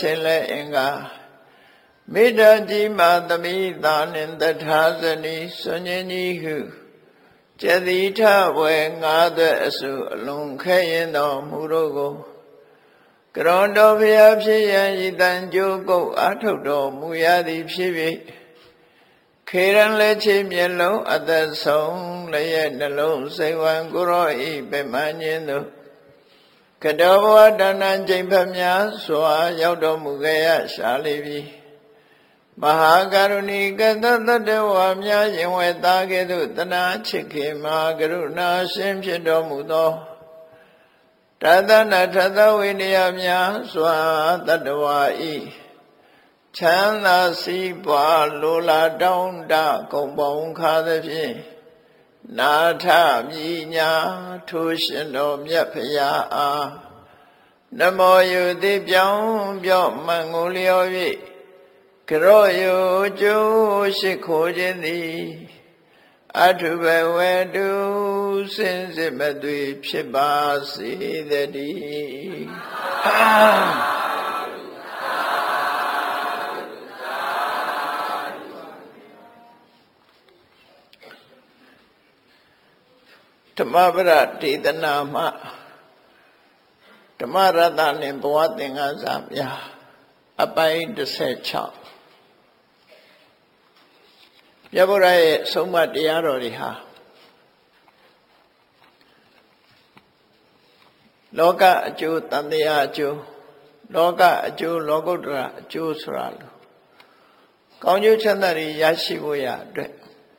Sele Inga Mida Jima Tamita Nindatazani Sunyanihu Jadita Wengada Asu Lunkayan no Murogo Grondo Viapsi Yidanjogo Atodo Muyadi Pivi Kiran Lechim Yellow at the song Layan Nalo Sewan Guroi Bemaniano Kadava Danan Jimpamya Swa Yaudo Mugaya Shalivi Mahagaruni Gada Dewa Mya Yinweta Gedu Tana Chiki Magaruna Simchido Mudo Tadana Tada Winiyamya Swa Tadawai Chana Sipa Lula Daunda Kumbong Kadafi Nata Minya Tushino Myapaya Namo Yudi Byong Byong Mangulio Kroyo Jo Shikojini Atube Wedu Sensimadui Pshibasi Dedi Tamabra Tidanama Tamarada Nimboatinga Zambia Abai the Secha Yaburai Soma Diaroriha Loga Ju Tandia Ju Loga Ju Logodra Ju Suralu Konyu Chandari Yashibuya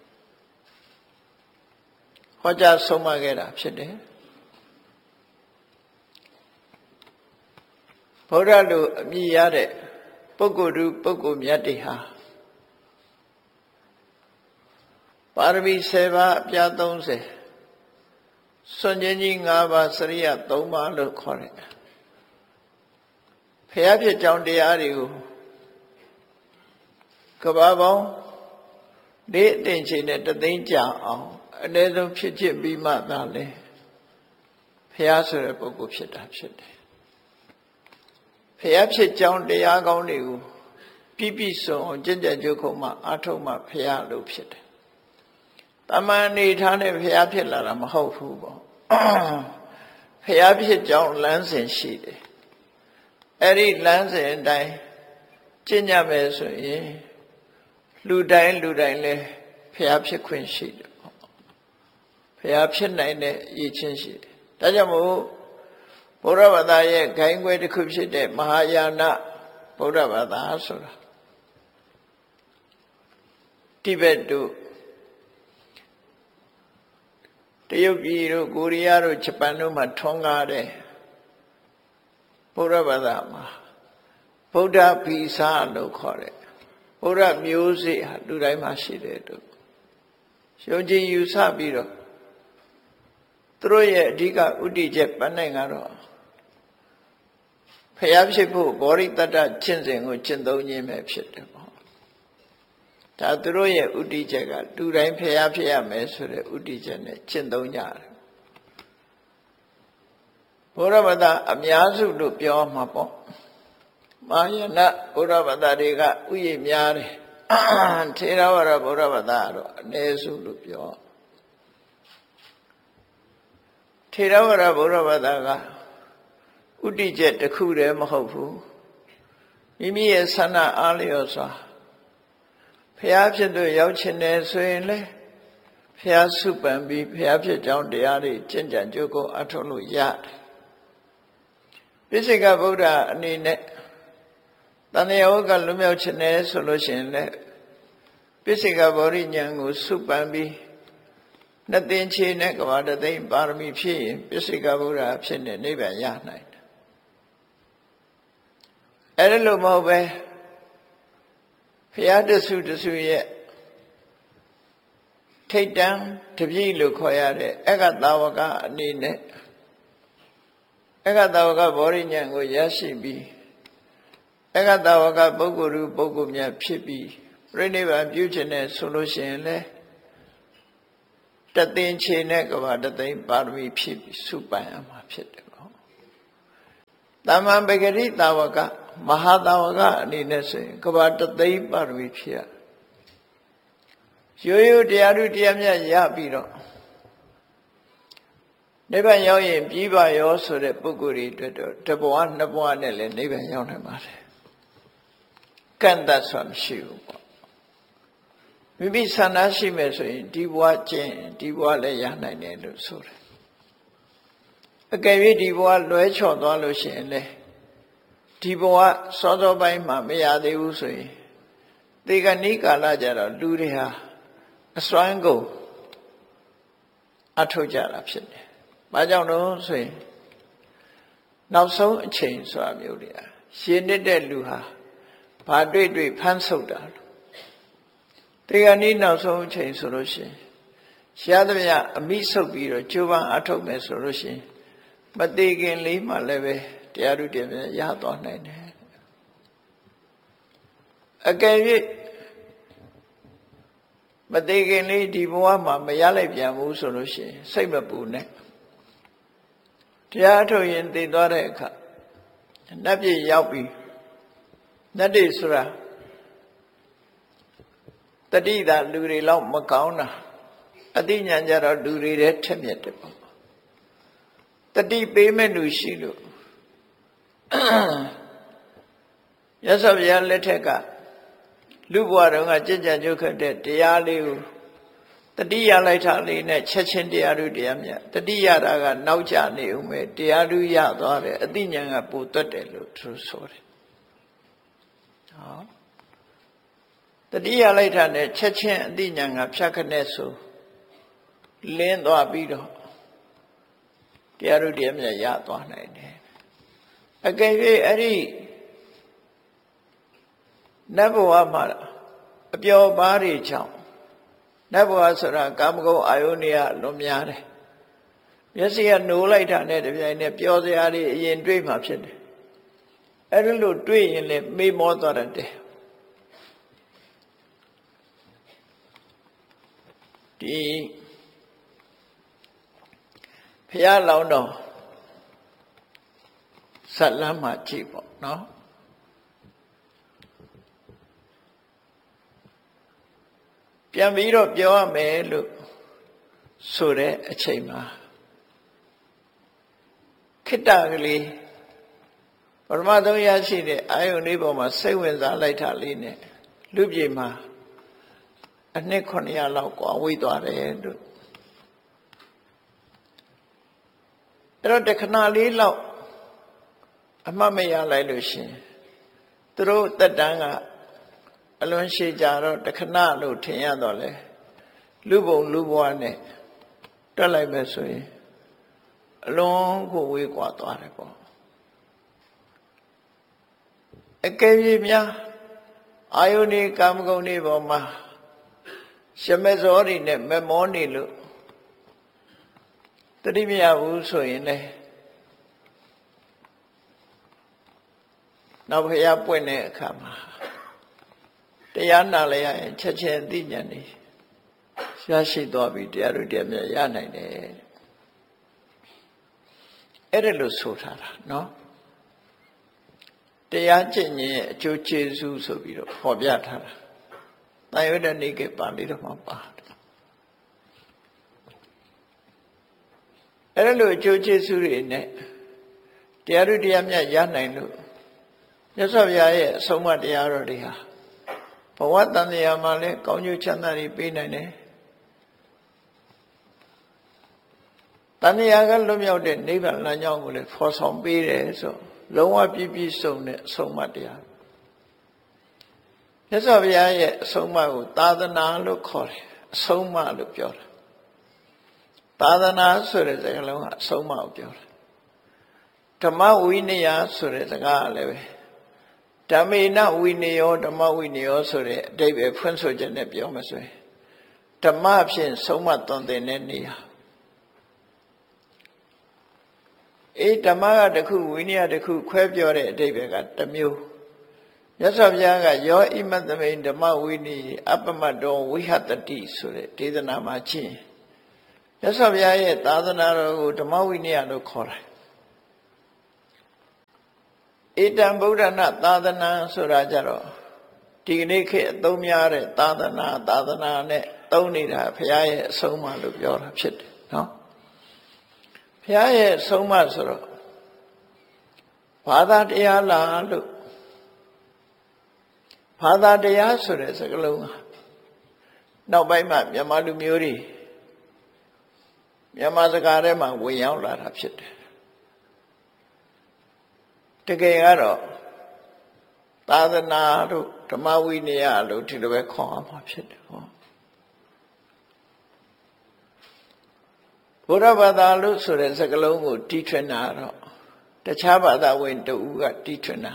Hoja Soma Gera Pshide Poralu Miyade Pogodu Pogo Myatiha Parvi Seva Pyatonse Sunjani Ngava Sariya Toma Lukore Payapya Jandiariu Kababo De Dinchine the Dinja and they don't pitch be madale. Piazza Bogo Shitapshit. Piapshit John de Agoniu, Pipi so, Ginger Jokoma, Atoma, Pialo Pit. Tamani Tane Piapilla, I'm a hopeful. Piapshit John Lansing sheet. Eddie Lansing and I, Ginger Meso, Ludain, Piapshit Queen sheet. Payapshin Nine Yichinshi. Tajamu Puravada Gangway to Kupshide Mahayana Puravada Asura Tibet do Tayukiru Guriaru Chapanuma Tongade Puravadama Buddha Pisa no Kore Buddha music Dudaimashide. Shoji Yusabiro. Troye Diga Udi Japanangaro Payapsipu, Boritata Chinsing, or Chindoni Mapshit. Tatroye Udi Jaga, Durai Payapia Mesure Udi Jane, Chindonya Puravada Amyazu do Pio Mapo Mayana Puravada Riga Uyi Miari Tiravara Puravadaro, Nesu do Pio. Tiravara Buravadaga Udijet the Kude Mahofu Mimi Sana Aliosa Piapja do Yauchine Suele Pia Supambi Piapja John Diari Jinjan Joko Atolu Yat Visiga Buddha Nine Tanioga Lumiochine solution Visiga Bori Nyangu Supambi Nothing she neck about the thing, Barmi P, Pisica Buddha, Psin, and Neva Yanite. Erelo Mobe Fiata Suit take down to be Lukoyade, Egatawaga Nine Egatawaga Borinyango Yashibi Egatawaga Boguru Bogumia Pipi, Reneva Butane Solution. That thing she neck about the thing, Barmi Pip, Supayama Pit. Taman Begari Tawaka မဟာတာဝကအနေနဲ့ဆိုရင်ကဘာတသိန်းပါရမီဖြစ်ရရိုးရိုးတရားဓုတရားမြတ်ရပြီးတော့နိဗ္ဗာန်ရောက်ရင်ပြီးပါရောဆိုတဲ့ပုဂ္ဂိုလ်တွေအတွက်တော့တစ်ဘဝနှစ်ဘဝနဲ့လည်းနိဗ္ဗာန်ရောက်နိုင်ပါတယ်ကန့်သတ်ဆိုတာမရှိဘူးပေါ့မိမိဆန္ဒရှိမယ်ဆိုရင်ဒီဘဝကျင့်ဒီဘဝလည်းရနိုင်တယ်လို့ဆိုတယ်အကယ်၍ဒီဘဝလွဲချော်သွားလို့ရှိရင်လေဒီဘဝစောစောပိုင်းမှာမရသေးဘူးဆိုရင်ဒီကနေ့ကာလကြတော့လူတွေဟာအစွမ်းကုန်အထုတ်ကြတာဖြစ်တယ်။ဘာကြောင့်လို့ဆိုရင်နောက်ဆုံးအချိန်ဆိုတာမျိုးတွေရှင်းနေတဲ့လူဟာဘာတွေ့တွေ့ဖမ်းဆုပ်တာဒီကနေ့နောက်ဆုံးအချိန်ဆိုလို့ရှိရင်ရှားသမျှအမိဆုပ်ပြီးတော့ကြိုးပမ်းအထုတ်မယ်ဆိုလို့ရှိရင်မသေးခင်လေးမှလည်းပဲတရားဓုတရားမြတ်ရသွားနိုင်တယ်အကယ်၍မသေးခင်လေးဒီဘဝမှာမရလိုက်ပြန်ဘူးဆိုလို့ရှိရင်စိတ်မပူနဲ့တရားထုတ်ရင်သိသွားတဲ့အခါနတ်ပြည်ရောက်ပြီးနတ်တွေဆိုတာတတိတာလူတွေလောက်မကောင်းတာအသိဉာဏ်ကြတော့လူတွေတည်းထက်မြက်တယ်ပေါ့တတိပေးမဲ့လူရှိလို့ရသော်ဗျာလက်ထက်ကလူဘဝတုန်းကကြင်ကြံကြုတ်ခတ်တဲ့တရားလေးကိုတတိယလိုက်တာလေးနဲ့ချက်ချင်းတရားဓုတရားမြတ်တတိယတာကနောက်ကျနေဦးမယ်တရားဓုရသွားတယ်အသိဉာဏ်ကပိုသွတ်တယ်လို့သူဆိုတယ်ဟောတတိယလိုက်တာနဲ့ချက်ချင်းအသိဉာဏ်ကဖြတ်ခနဲ့ဆိုလင်းသွားပြီးတော့တရားဓုတရားမြတ်ရသွားနိုင်တယ်အကယ်၍အဲ့ဒီနတ်ဘဝမှာအပျော်ပါးတွေကြောင့်နတ်ဘဝဆိုတာကာမဂုဏ်အာယုန်တွေကလွန်များတယ်မျက်စိကနိုးလိုက်တာနဲ့တပြိုင်နက်ပျော်စရာတွေအရင်တွေးမှဖြစ်တယ်အဲ့ဒီလိုတွေးရင်လည်းမေ့မောသွားတတ်တယ်ဒီဘုရားလောင်းတော်ဇတ်လမ်းမှာကြည့်ပေါ့နော်ပြန်ပြီးတော့ပြောရမယ်လို့ဆိုတဲ့အချိန်မှာခိတ္တကလေးပရမသုံးရရှိတဲ့အာယုန်လေးပေါ်မှာစိတ်ဝင်စားလိုက်တာလေးနဲ့လူပြေမှာအနှစ်900လောက်ကွာဝေးသွားတယ်လို့အဲ့တော့တခဏလေးလောက်အမှတ်မရလိုက်လို့ရှင်သူတို့တက်တန်းကအလွန်ရှည်ကြတော့တခဏလို့ထင်ရတော့လေလူဘုံလူဘဝနဲ့တွက်လိုက်မယ်ဆိုရင်အလွန်ကိုဝေးကွာသွားတယ်ပေါ့အကယ်၍များအာယုန်ဒီကာမဂုဏ်တွေပေါ်မှာရှမေဇောတွေနဲ့မမောနေလို့တတိမရဘူးဆိုရင်လေနောက်ဘုရားပွင့်တဲ့အခါမှာတရားနာလည်းရရင်ချက်ချင်းအသိဉာဏ်นี่ရရှိသွားပြီတရားတို့တရားမြတ်ရနိုင်တယ်အဲ့ဒါလို့ဆိုထားတာเนาะတရားကျင့်ခြင်းရဲ့အကျိုးကျေးဇူးဆိုပြီးတော့ဖော်ပြထားတာတန်ရွတ်တဲ့နေ့ကပါဠိတော်မှာပါတယ်အဲ့ဒါလို့အကျိုးကျေးဇူးတွေနဲ့တရားတို့တရားမြတ်ရနိုင်လို့မြတ်စွာဘုရားရဲ့အဆုံးအမတရားတော်တွေဟာဘဝတန်တရားမှာလည်းကောင်းကျိုးချမ်းသာတွေပေးနိုင်တယ်တန်တရားကလွတ်မြောက်တဲ့နိဗ္ဗာန်လမ်းကြောင်းကိုလည်းဖော်ဆောင်ပေးတယ်ဆိုလုံးဝပြည့်ပြည့်စုံတဲ့အဆုံးအမတရားမြတ်စွာဘုရားရဲ့အဆုံးအမကိုသာသနာလို့ခေါ်တယ်အဆုံးအမလို့ပြောတယ်သာသနာဆိုတဲ့စကားလုံးကအဆုံးအမကိုပြောတယ်ဓမ္မဝိနည်းဆိုတဲ့စကားကလည်းပဲဓမ္မေနဝိနယောဓမ္မဝိနယောဆိုတဲ့အဓိပ္ပာယ်ဖွင့်ဆိုချက်နဲ့ပြောမှဆိုရင်ဓမ္မဖြင့်ဆုံးမသွန်သင်တဲ့နေရာဓမ္မကတစ်ခုဝိနည်းတစ်ခုခွဲပြောတဲ့အဓိပ္ပာယ်ကတစ်မျိုးမြတ်စွာဘုရားကယောဣမတ္တမိန်ဓမ္မဝိနည်းအပ္ပမတ္တောဝိဟတတိဆိုတဲ့ဒေသနာမှာချင်းမြတ်စွာဘုရားရဲ့သာသနာတော်ကိုဓမ္မဝိနည်းလို့ခေါ်တယ်ဧတံဗုဒ္ဓနာသာသနာဆိုတာကြတော့ဒီကနေ့ခေတ်အသုံးများတဲ့သာသနာနဲ့သုံးနေတာဘုရားရဲ့အဆုံးအမလို့ပြောတာဖြစ်တယ်နော်ဘုရားရဲ့အဆုံးအမဆိုတော့ဘာသာတရားလားလို့ဘာသာတရားဆိုတဲ့စကားလုံးကနောက်ပိုင်းမှာမြန်မာလူမျိုးတွေမြန်မာစကားထဲမှာဝင်ရောက်လာတာဖြစ်တယ်တကယ်ကတော့သာသနာတို့ဓမ္မဝိနည်းလို့ဒီလိုပဲခေါ်ရမှာဖြစ်တယ်ဟောဘုရားဘာသာလို့ဆိုတဲ့စကားလုံးကိုတီထွင်တာတော့တခြားဘာသာဝင်တူကတီထွင်တာ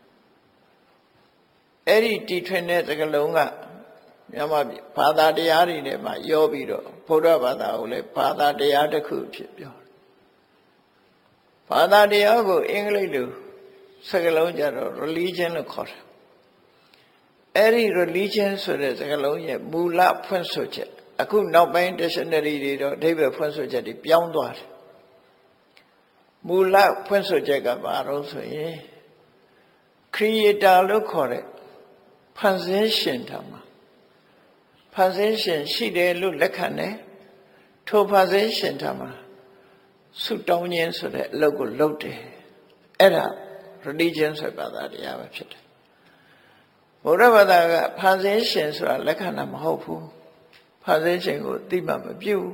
အဲ့ဒီတီထွင်တဲ့စကားလုံးကမြန်မာဘာသာတရားတွေထဲမှာရောပြီးတော့ဘုရားဘာသာကိုလည်းဘာသာတရားတစ်ခုဖြစ်ပြောတယ်ဘာသာတရားကိုအင်္ဂလိပ်လိုစကားလုံးကြတော့ religion လို့ခေါ်တယ်အဲ့ဒီ religion ဆိုတဲ့စကားလုံးရဲ့မူလဖွင့်ဆိုချက်အခုနောက်ပိုင်း dictionary တွေတော့အဓိပ္ပာယ်ဖွင့်ဆိုချက်တွေပြောင်းသွားတယ်မူလဖွင့်ဆိုချက်ကဘာလို့ဆိုရင် creator လို့ခေါ်တဲ့ဖန်ဆင်းရှင်ထမှာဖန်ဆင်းရှင်ရှိတယ်လို့လက်ခံတယ်ထိုဖန်ဆင်းရှင်ထမှာဆုတောင်းခြင်းဆိုတဲ့အလုပ်ကိုလုပ်တယ်အဲ့ဒါ religion ဆိုတဲ့ဘာသာတရားပဲဖြစ်တယ်ဘုရားဘာသာကဖန်ဆင်းရှင်ဆိုတာလက်ခံတာမဟုတ်ဘူးဖန်ဆင်းရှင်ကိုအသိမှမပြုဘူး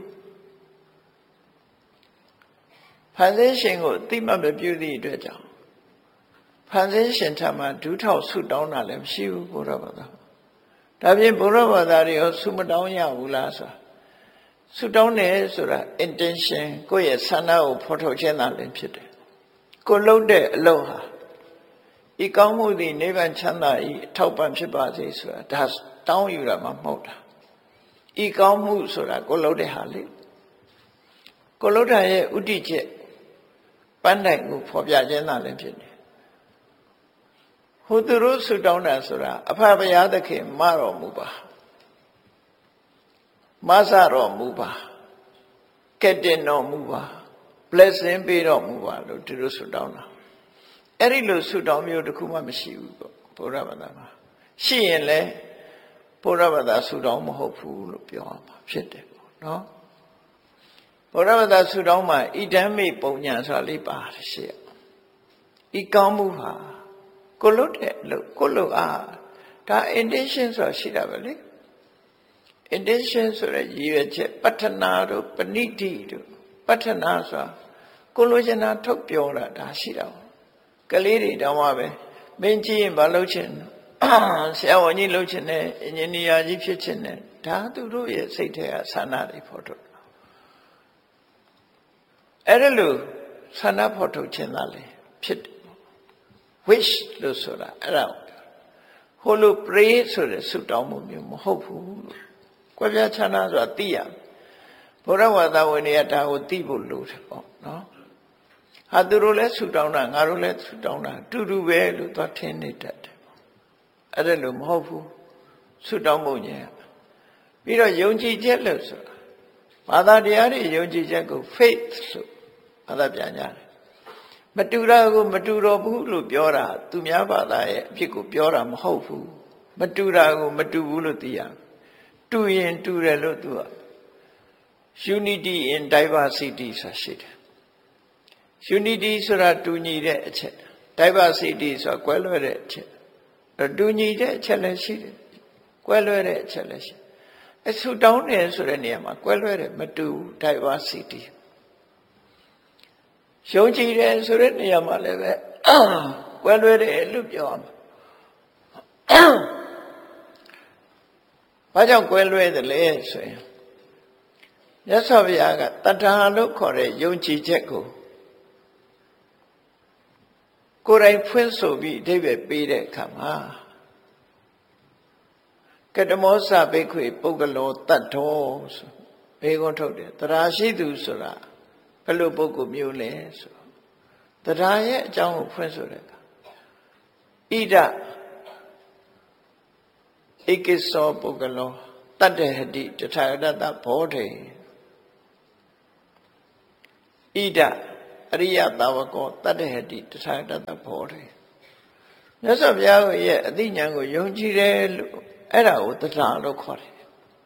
ဖန်ဆင်းရှင်ကိုအသိမှမပြုသည့်အတွက်ကြောင့်ဖန်ဆင်းရှင်ထမှာဒုထောက်ဆုတောင်းတာလည်းမရှိဘူးဘုရားဘာသာဒါဖြင့်ဘုရားဘာသာတွေရောဆုမတောင်းရဘူးလားဆိုတာဆုတောင်းတယ်ဆိုတာ intention ကိုယ့်ရဲ့ဆန္ဒကိုဖော်ထုတ်ခြင်းသာလည်းဖြစ်တယ်ကိုလုပ်တဲ့အလုပ်ဟာဤကောင်းမှုသည်နိဗ္ဗာန်ချမ်းသာဤအထောက်ပံ့ဖြစ်ပါစေဆိုတာဒါတောင်းယူတာမှမဟုတ်တာဤကောင်းမှုဆိုတာကိုလုပ်တဲ့ဟာလေကိုလုပ်တာရဲ့ဥတည်ချက်ပန်းတိုင်ကိုဖော်ပြခြင်းသာလည်းဖြစ်တယ်ဟိုသူတို့ဆုတောင်းတာဆိုတာအဖဘုရားသခင်မတော်မူပါမဆတော်မူပါကဲ့တင်တော်မူပါ blessing ပေးတော်မူပါလို့သူတို့ဆုတောင်းတာအဲ့ဒီလိုဆုတောင်းမျိုးတစ်ခုမှမရှိဘူးပေါ့ဘုရားဘာသာမှာရှိရင်လည်းဘုရားဘာသာဆုတောင်းမဟုတ်ဘူးလို့ပြောရမှာဖြစ်တယ်ပေါ့နော်ဘုရားဘာသာဆုတောင်းမှာဣဒံမိပုံညာဆိုတာလေးပါတယ်ရှေ့ဤကောင်းမှုဟာကိုလွတ်တဲ့လို့ကိုလွတ်အားဒါ intention ဆိုတာရှိတာပဲလေ intention ဆိုရရည်ရွယ်ချက်ပဋ္ဌနာတို့ပဏိတိတို့ပဋ္ဌနာဆိုတာကိုလိုချင်တာထုတ်ပြောတာဒါရှိတာကလေးတွေတောင်းပါပဲမင်းကြည့်ရင်ဘာလုပ်ချင်ဆရာဝန်ကြီးလုပ်ချင်တယ်အင်ဂျင်နီယာကြီးဖြစ်ချင်တယ်ဒါသူတို့ရဲ့စိတ်ထဲကဆန္ဒတွေဖော်ထုတ်တာအဲ့ဒါလို့ဆန္ဒဖော်ထုတ်ခြင်းသာလေဖြစ်တယ် wish လို့ဆိုတာအဲ့ဒါဟိုလို pray ဆိုတဲ့ဆုတောင်းမှုမျိုးမဟုတ်ဘူးလို့ကြွယ်ပြချမ်းသာဆိုတာသိရဘုရားဝါဒဝင်တွေကဒါကိုသိဖို့လိုတယ်ပေါ့နော်ဟာသူတို့လည်းဆုတောင်းတာငါတို့လည်းဆုတောင်းတာတူတူပဲလို့သွားထင်နေတတ်တယ်အဲ့ဒါလို့မဟုတ်ဘူးဆုတောင်းမှုညင်ပြီးတော့ယုံကြည်ချက်လို့ဆိုတာဘာသာတရားတွေယုံကြည်ချက်ကို faith လို့ဘာသာပြန်ကြတယ်မတူတာကိုမတူတော့ဘူးလို့ပြောတာသူများဘာသာရဲ့အဖြစ်ကိုပြောတာမဟုတ်ဘူးမတူတာကိုမတူဘူးလို့သိရတူရင်တူတယ်လို့သူက unity in diversity ဆိုတာရှိတယ် unity ဆိုတာတူညီတဲ့အချက် diversity ဆိုတာကွဲလွဲတဲ့အချက်တူညီတဲ့အချက်လည်းရှိတယ်ကွဲလွဲတဲ့အချက်လည်းရှိအဆူတောင်းတယ်ဆိုတဲ့နေရာမှာကွဲလွဲတယ်မတူ diversity ယုံကြည်တယ်ဆိုတဲ့နေရာမှာလည်းပဲကွဲလွဲတယ်လို့ပြောရမှာဘာကြောင့်ကွဲလွဲတယ်လဲဆိုရင်မြတ်စွာဘုရားကတဏှာလို့ခေါ်တဲ့ယုံကြည်ချက်ကိုကိုယ်တိုင်ဖွင့်ဆိုပြီးအဓိပ္ပာယ်ပေးတဲ့အခါမှာကတမောစဘိက္ခွေပုဂ္ဂလောတတ္ထောဆိုဘေကုံထုတ်တယ်တရားရှိသူဆိုတာဘယ်လိုပုဂ္ဂိုလ်မျိုးလဲဆိုတရားရဲ့အကြောင်းကိုဖွင့်ဆိုတဲ့အခါဣဒဧကိသောပုဂ္ဂလောတတ္တဟတိတထာဂတဘောဓေဣဒအရိယသာဝကောတတ္တဟတိတထာဂတဘောဓေမြတ်စွာဘုရားရဲ့အသိဉာဏ်ကိုယုံကြည်တယ်လို့အဲ့ဒါကိုတထလို့ခေါ်တယ်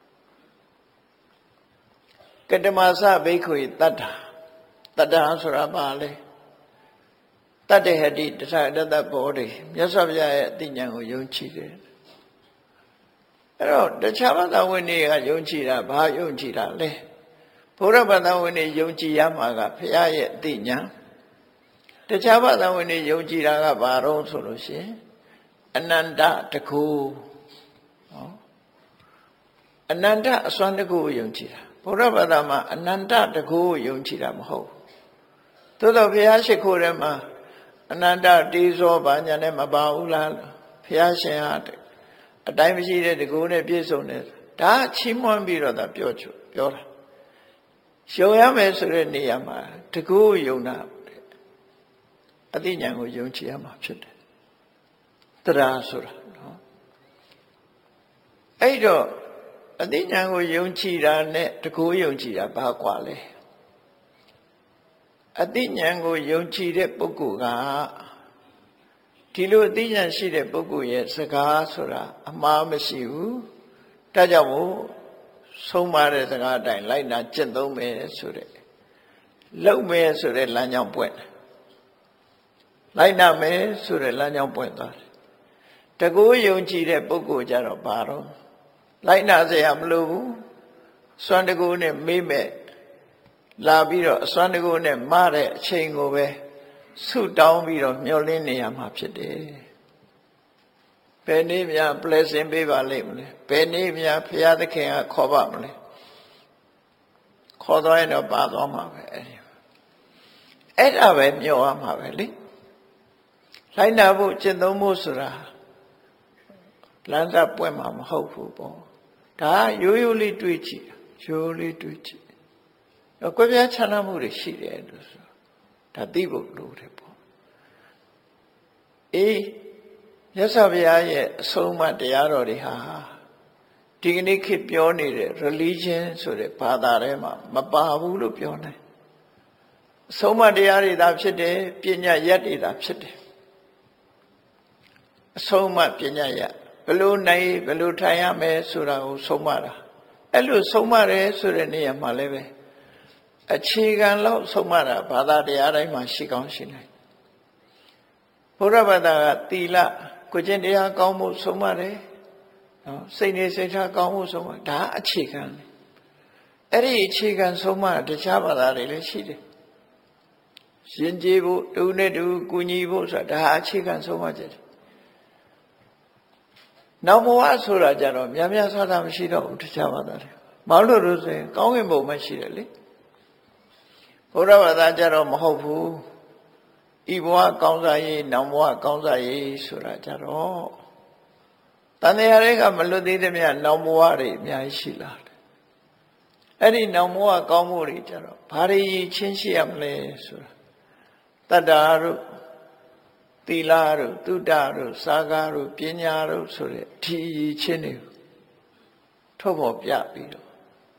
ကတမသဘိက္ခွေတတ္ထာတတ္ထာဆိုတာပါလေတတ္တဟတိတထတတ္တဘောဓိမြတ်စွာဘုရားရဲ့အသိဉာဏ်ကိုယုံကြည်တယ်အဲ့တော့တခြားဘာသာဝင်တွေကယုံကြည်တာဘာယုံကြည်တာလဲဘုရားဘာသာဝင်တွေယုံကြည်ရမှာကဘုရားရဲ့အသိဉာဏ်တခြားဘာသာဝင်တွေယုံကြည်တာကဘာတော့ဆိုလို့ရှိရင်အနန္တတကူနော်အနန္တအစွမ်းတကူကိုယုံကြည်တာဘုရားဘာသာမှာအနန္တတကူကိုယုံကြည်တာမဟုတ်သို့တော့ဘုရားရှိခိုးထဲမှာအနန္တတေဇောဘာညာနဲ့မပါဘူးလားဘုရားရှင်ဟာအတိုင်းမရှိတဲ့တကူနဲ့ပြည့်စုံတယ်ဒါချီးမွမ်းပြီးတော့ဒါပြောတာယုံရမယ်ဆိုတဲ့နေရာမှာတကူယုံတာအသိဉာဏ်ကိုယုံကြည်ရမှာဖြစ်တယ်တရားဆိုတာနော်အဲ့တော့အသိဉာဏ်ကိုယုံကြည်တာနဲ့တကူယုံကြည်တာဘာကွာလဲအသိဉာဏ်ကိုယုံကြည်တဲ့ပုဂ္ဂိုလ်ကဒီလိုအသိဉာဏ်ရှိတဲ့ပုဂ္ဂိုလ်ရဲ့စကားဆိုတာအမှားမရှိဘူးဒါကြောင့်မို့ဆုံးမတဲ့စကားအတိုင်းလိုက်နာကျင့်သုံးမယ်ဆိုတဲ့လုပ်မယ်ဆိုတဲ့လမ်းကြောင်းပွင့်တယ်လိုက်နာမယ်ဆိုတဲ့လမ်းကြောင်းပွင့်သွားတယ်တကူယုံကြည်တဲ့ပုဂ္ဂိုလ်ကြတော့ဘာတော့လိုက်နာเสียမလို့ဘူးစွမ်းတကူနဲ့မေးမဲ့လာပြီးတော့အစွမ်းတကူနဲ့မတဲ့အချိန်ကိုပဲဆုတောင်းပြီးတော့မျှော်လင့်နေရမှာဖြစ်တယ်ဘယ်နည်းများ blessing ပေးပါလိမ့်မလဲဘယ်နည်းများဘုရားသခင်ကခေါ်ပါမလဲခေါ်သွားရင်တော့ပါသွားမှာပဲအဲ့ဒါပဲမျှော်ရမှာပဲလေလိုက်နာဖို့ကျင့်သုံးဖို့ဆိုတာလမ်းစာပွင့်မှာမဟုတ်ဘူးပေါ့ဒါရိုးရိုးလေးတွေးကြည့်ရိုးလေးတွေးကြည့်တော့ကြွယ်ပြားချမ်းသာမှုတွေရှိတယ်လို့ဆိုဒါသိဖို့လိုတယ်ပေါ့အေးမြတ်စွာဘုရားရဲ့အဆုံးအမတရားတော်တွေဟာဒီကနေ့ခေတ်ပြောနေတဲ့ religion ဆိုတဲ့ဘာသာထဲမှာမပါဘူးလို့ပြောနိုင်အဆုံးအမတရားတွေသာဖြစ်တယ်ပညာရက်တွေသာဖြစ်တယ်အဆုံးအမပညာရက်ဘယ်လိုနိုင်ဘယ်လိုထိုင်ရမယ်ဆိုတာကိုဆုံးမတာအဲ့လိုဆုံးမတယ်ဆိုတဲ့နေရာမှာလည်းပဲအခြေခံလောက်ဆုံးမတာဘာသာတရားတိုင်းမှာရှိကောင်းရှိနိုင်ဘုရားဘာသာကသီလကိုကျင့်တရားကောင်းမှုဆုံးမတယ်နော်စိတ်နေစိတ်ထားကောင်းမှုဆုံးမဒါအခြေခံအဲ့ဒီအခြေခံဆုံးမတခြားဘာသာတွေလည်းရှိတယ်ရှင်ကျေးဖို့တူနဲ့တူကူညီဖို့ဆိုတာဒါအခြေခံဆုံးမချက်နောက်ဘဝဆိုတာကြတော့များများဆဆမရှိတော့ဘူးတခြားဘာသာတွေမဟုတ်လို့ဆိုရင်ကောင်းကင်ဘုံမှရှိတယ်လေဘုရားဘာသာကြတော့မဟုတ်ဘူးဤဘဝကောင်းစားရေးနောက်ဘဝကောင်းစားရေးဆိုတာကြတော့တန်တရားတွေကမလွတ်သေးတဲ့မြတ်နောက်ဘဝတွေအများကြီးရှိလာတယ်အဲ့ဒီနောက်ဘဝကောင်းမှုတွေကြတော့ဘာတွေချင်းရှိရမလဲဆိုတာတတ္တာတို့သီလတို့သုတ္တတို့စာဂတို့ပညာတို့ဆိုတဲ့ဒီချင်းတွေထုတ်ဖော်ပြပြီးတော့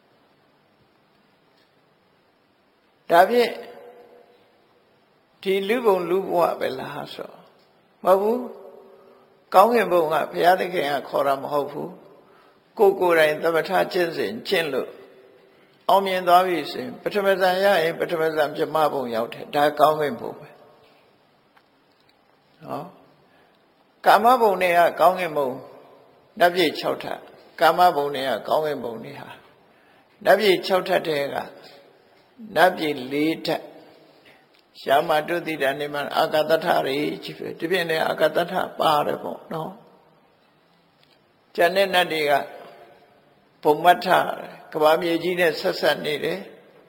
ဒါဖြင့်ဒီလူဘုံလူဘဝပဲလားဆိုမဟုတ်ဘူးကောင်းကင်ဘုံကဘုရားသခင်ကခေါ်တာမဟုတ်ဘူးကိုယ်တိုင်သမထကျင့်စဉ်ကျင့်လို့အောင်မြင်သွားပြီဆိုရင်ပထမဇန်ရရင်ပထမဇန်ပြမဘုံရောက်တယ်ဒါကောင်းကင်ဘုံပဲနော်ကာမဘုံတွေကကောင်းကင်ဘုံနတ်ပြည်6ထပ်ကာမဘုံတွေကကောင်းကင်ဘုံတွေဟာနတ်ပြည်6ထပ်တဲ့ကနတ်ပြည်4ထပ်ရှာမတုတိတနေမှာအာကတထတွေကြီးပဲဒီပြင်လည်းအာကတထပါတယ်ပေါ့နော်ကျန်တဲ့နတ်တွေကဘုံမထကဘာမြေကြီးနဲ့ဆက်ဆက်နေတယ်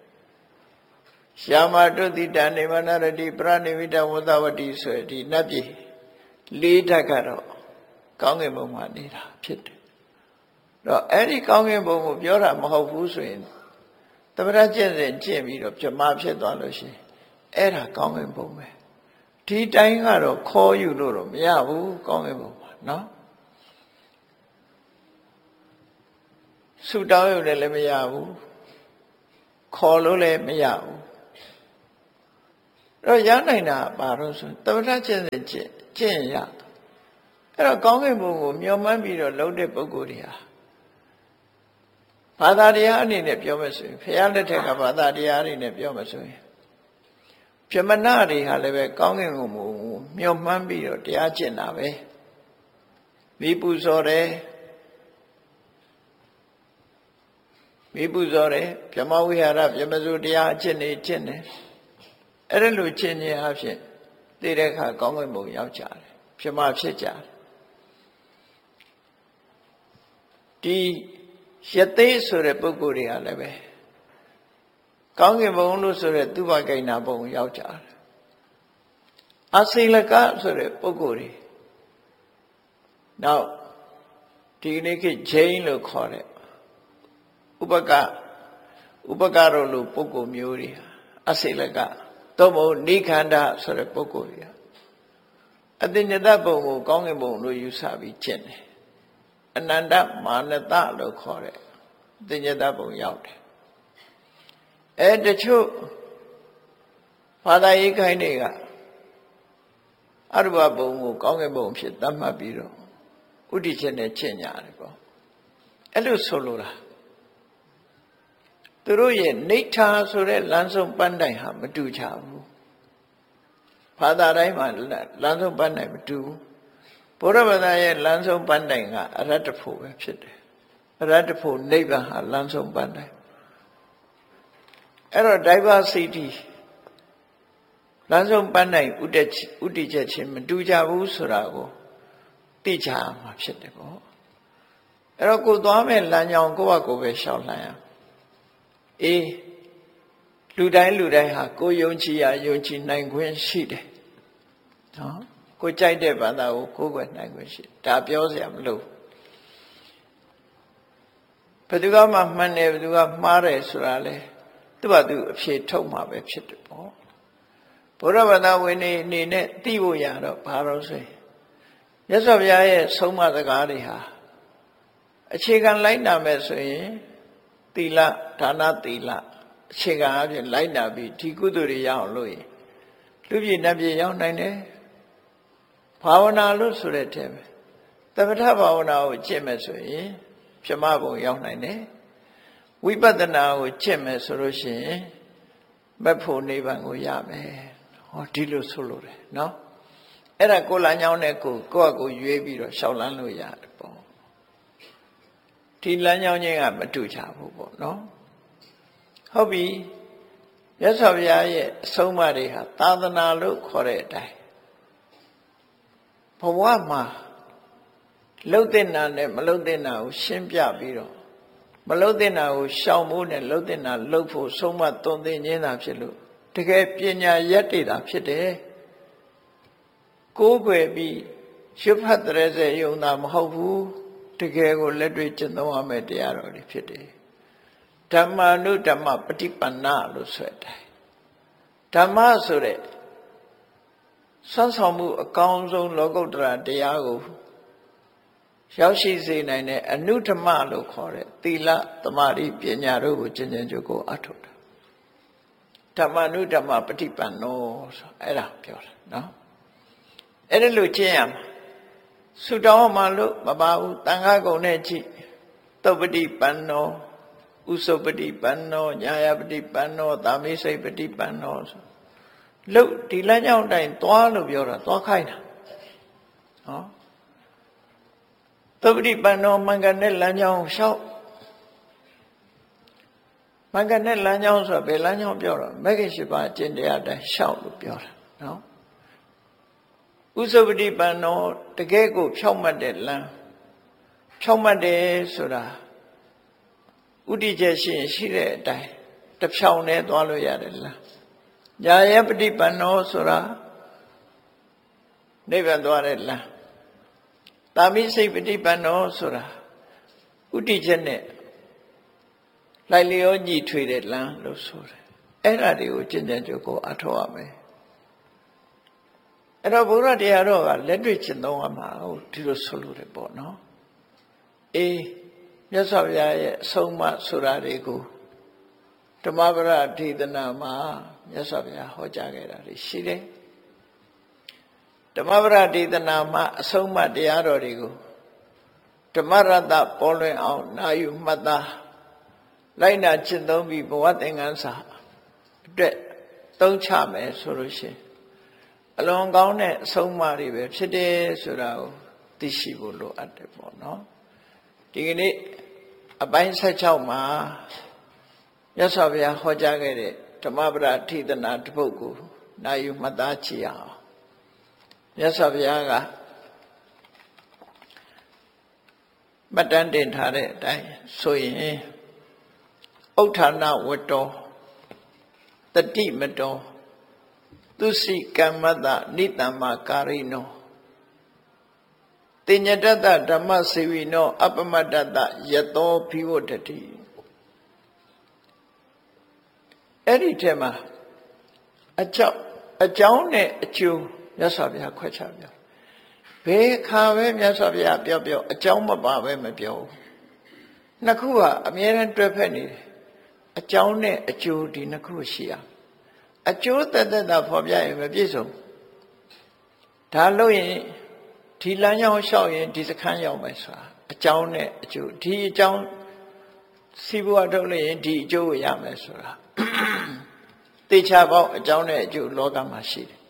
ရှာမတုတိတနေမနရတိပရဏိဝိတဝသဝတိဆိုဒီနတ်ပြည်4ဓာတ်ကတော့ကောင်းကင်ဘုံမှာနေတာဖြစ်တယ်တော့အဲ့ဒီကောင်းကင်ဘုံကိုပြောတာမဟုတ်ဘူးဆိုရင်သမထကျင့်စဉ်ကျင့်ပြီးတော့ပြမဖြစ်သွားလို့ရှိရင်အဲ့ဒါကောင်းကင်ဘုံပဲဒီတိုင်းကတော့ခေါ်ယူလို့တော့မရဘူးကောင်းကင်ဘုံမှာနော်ဆူတောင်းရုံနဲ့လည်းမရဘူးခေါ်လို့လည်းမရဘူးအဲ့တော့ရနိုင်တာဘာလို့ဆိုသမထကျင့်စဉ်ကျင့်ရအဲ့တော့ကောင်းကင်ဘုံကိုမျှော်မှန်းပြီးတော့လုံးတဲ့ပုဂ္ဂိုလ်တွေဟာဘာသာတရားအနေနဲ့ပြောမယ်ဆိုရင်ဘုရားလက်ထက်ကဘာသာတရားအနေနဲ့ပြောမယ်ဆိုရင်ပြမနာတွေဟာလည်းပဲကောင်းကင်ဘုံကိုမျှော်မှန်းပြီးတော့တရားကျင့်တာပဲမိပူဇော်တယ်ဗြဟ္မဝိဟာရဗြဟ္မစုတရားအကျင့်နေကျင့်တယ်အဲ့ဒါလိုကျင့်ခြင်းအဖြစ်သိတဲ့အခါကောင်းကင်ဘုံရောက်ကြတယ်ဗြဟ္မဖြစ်ကြတယ်ဒီယသိဆိုတဲ့ပုဂ္ဂိုလ်တွေကလည်းပဲကောင်းကင်ဘုံလို့ဆိုတဲ့သူဘဂိဏဘုံရောက်ကြတယ်အစိလကဆိုတဲ့ပုဂ္ဂိုလ်တွေနောက်ဒီနေ့ခေတ်ဂျိန်းလို့ခေါ်တဲ့ဥပကရောလို့ပုဂ္ဂိုလ်မျိုးတွေအစိလကသို့မဟုတ်နိခန္ဓဆိုတဲ့ပုဂ္ဂိုလ်တွေအတ္တညတဘုံကိုကောင်းကင်ဘုံလို့ယူဆပြီးကျင့်တယ်အနန္တမာနတလို့ခေါ်တဲ့အတ္တညတဘုံရောက်တယ်တချို့ဘာသာရေးခိုင်းတွေကအရူပဘုံကိုကောင်းကင်ဘုံဖြစ်သတ်မှတ်ပြီးတော့ဥဒိချက်နဲ့ကျင့်ကြတယ်ပေါ့အဲ့လိုဆိုလိုတာသူတို့ရဲ့နိဋ္ဌာဆိုတဲ့လမ်းဆုံးပန်းတိုင်ဟာမတူချဘူးဘာသာတိုင်းမှာလမ်းဆုံးပန်းတိုင်မတူဘူးဘုရားဘာသာရဲ့လမ်းဆုံးပန်းတိုင်ကအရတ္တဖို့ပဲဖြစ်တယ်အရတ္တဖို့နိဗ္ဗာန်ဟာလမ်းဆုံးပန်းတိုင်အဲ့တော့ diversity လမ်းဆုံးပန်းတိုင်ဥတည်ချက်ချင်းမတူကြဘူးဆိုတာကိုသိကြမှာဖြစ်တယ်ပေါ့အဲ့တော့ကိုသွားမဲ့လမ်းကြောင်းကိုယ့်ဘာကိုယ်ပဲရှောက်လှမ်းရလူတိုင်းဟာကိုယုံကြည်ရာယုံကြည်နိုင်ခွင့်ရှိတယ်နော်ကိုကြိုက်တဲ့ဘာသာကိုကိုယ်ွယ်နိုင်ခွင့်ရှိဒါပြောစရာမလိုဘယ်သူကမှမှန်တယ်ဘယ်သူကမှားတယ်ဆိုတာလေသူ့ဘာသူအဖြေထုတ်မှာပဲဖြစ်တယ်ပေါ့ဘုရားဘာသာဝင်နေအနေနဲ့သိဖို့ရတော့ဘာလို့ဆိုရင်မြတ်စွာဘုရားရဲ့ဆုံးမစကားတွေဟာအခြေခံလိုက်နာမယ်ဆိုရင်သီလဒါနသီလအခြေခံအဖြစ်လိုက်နာပြီးဒီကုသိုလ်တွေရအောင်လုပ်ရင်လူပြည်နတ်ပြည်ရောက်နိုင်တယ်ဘာဝနာလို့ဆိုတဲ့ထဲမှာသမထဘာဝနာကိုကျင့်မယ်ဆိုရင်ဗြဟ္မဘုံရောက်နိုင်တယ်ဝိပဿနာကိုကျင့်မယ်ဆိုလို့ရှိရင်မဖို့နိဗ္ဗာန်ကိုရမယ်ဟောဒီလိုဆိုလို့တယ်နော်အဲ့ဒါကိုလာညောင်းတဲ့ကိုယ့်အကိုရွေးပြီးတော့ရှောက်လန်းလို့ရတယ်ပေါ့ဒီလမ်းကြောင်းချင်းကမတူချဘူးပေါ့နော်ဟုတ်ပြီမြတ်စွာဘုရားရဲ့အဆုံးအမတွေဟာသာသနာလို့ခေါ်တဲ့အတိုင်းဘဝမှာလှုပ်တဲ့နာနဲ့မလှုပ်တဲ့နာကိုရှင်းပြပြီးတော့မလှုပ်တဲ့နာကိုရှောင်ဖို့နဲ့လှုပ်တဲ့နာလှုပ်ဖို့ဆုံးမသွန်သင်ခြင်းသာဖြစ်လို့တကယ်ပညာရက်တည်တာဖြစ်တယ်ကိုးကွယ်ပြီးရှုဖတ်တဲ့စေယုံတာမဟုတ်ဘူးတကယ်ကိုလက်တွေ့ကျင့်သုံးရမယ့်တရားတော်တွေဖြစ်တယ်ဓမ္မာနုဓမ္မပฏิပန္နလို့ဆိုတဲ့ဓမ္မဆိုတဲ့ဆွမ်းဆောင်မှုအကောင်းဆုံးလောကုတ္တရာတရားကိုရောက်ရှိစေနိုင်တဲ့အနုဓမ္မလို့ခေါ်တဲ့သီလသမာဓိပညာတို့ကိုကျင့်ကြံကြိုးကိုအထောက်တာဓမ္မာနုဓမ္မပฏิပန္နောဆိုအဲ့ဒါပြောတာနော်အဲ့ဒါလို့ကျင့်ရမှာဆုတောင်းမှလို့မပါဘူးတန်ခါကုံနဲ့ကြည့်သုပ္ပတိပန္နောဥစုပ္ပတိပန္နောညာယပတိပန္နောသာမိစိတ်ပတိပန္နောဆိုလို့ဒီလမ်းကြောင်းတိုင်းသွားလို့ပြောတာသွားခိုင်းတာနော်သုပ္ပတိပန္နောမင်္ဂနဲ့လမ်းကြောင်းလျှောက်မင်္ဂနဲ့လမ်းကြောင်းဆိုတာဘယ်လမ်းကြောင်းပြောတော့မဂ္ဂင်၈ပါးအကျင့်တရားတိုင်းလျှောက်လို့ပြောတာနော်ဥစုပ္ပတိပန္နောတကယ်ကိုဖြောင့်မတ်တဲ့လမ်းဖြောင့်မတ်တယ်ဆိုတာဥဒိချက်ရှိရင်ရှိတဲ့အတိုင်းတဖြောင်နဲ့သွားလို့ရတယ်လမ်းညာယပฏิပန္နောဆိုတာနိဗ္ဗာန်သွားတဲ့လမ်းသာမိစိတ်ပฏิပန္နောဆိုတာဥဒိချက်နဲ့လိုက်လျောညီထွေတဲ့လမ်းလို့ဆိုတယ်အဲ့ဒါတွေကိုကျင့်ကြံကြိုးကိုအထောက်ရမယ်အဲ့တော့ဘုရားတရားတော်ကလက်တွေ့ကျင့်သုံးရမှာဟုတ်ဒီလိုဆိုလို့တယ်ပေါ့နော်မြတ်စွာဘုရားရဲ့အဆုံးအမဆိုတာတွေကိုဓမ္မပဒဒေသနာမှာမြတ်စွာဘုရားဟောကြားခဲ့တာရှိတယ်ဓမ္မပဒဒေသနာမှာအဆုံးအမတရားတော်တွေကိုဓမ္မရတ္တပေါ်လွင်အောင်နာယူမှတ်သားလိုက်နာကျင့်သုံးပြီးဘဝသင်္ကန်းစာအတွက်သုံးချမယ်ဆိုလို့ရှိရင်အလွန်ကောင်းတဲ့အဆုံးအမတွေပဲဖြစ်တယ်ဆိုတာကိုသိရှိဖို့လိုအပ်တယ်ပေါ့နော်ဒီကနေ့အပိုင်း16မှာမြတ်စွာဘုရားဟောကြားခဲ့တဲ့ဓမ္မပဒဒေသနာတစ်ပုဒ်ကိုနာယူမှတ်သားကြည့်အောင်မြတ်စွာဘုရားကမှတ်တမ်းတင်ထားတဲ့အတိုင်းဆိုရင်ဥဋ္ဌာဏဝတ္တောတတိမတောသူစီကမ္မတနိတ္တမကာရိနောတိညတတဓမ္မစေဝိနောအပမတ္တတယတောဘိဝတ္တိအဲ့ဒီထဲမှာအကြောင်းနဲ့အကျိုးမြတ်စွာဘုရားခွဲခြားပြောဘယ်ခါပဲမြတ်စွာဘုရားပြောအကြောင်းမပါပဲမပြောဘူးနှစ်ခုကအမြဲတမ်းတွဲဖက်နေတယ်အကြောင်းနဲ့အကျိုးဒီနှစ်ခုရှိရအကျိုးသက်သက်သာဖော်ပြရင်မပြည့်စုံဒါလို့ရင်ဒီလမ်းကြောင်းလျှောက်ရင်ဒီစခန်းရောက်မယ်ဆိုတာအကြောင်းနဲ့အကျိုးဒီအကြောင်းစီးပွားထုတ်လို့ရင်ဒီအကျိုးကိုရမယ်ဆိုတာတေချာပေါက်အကြောင်းနဲ့အကျိုးလောကမှာရှိတယ်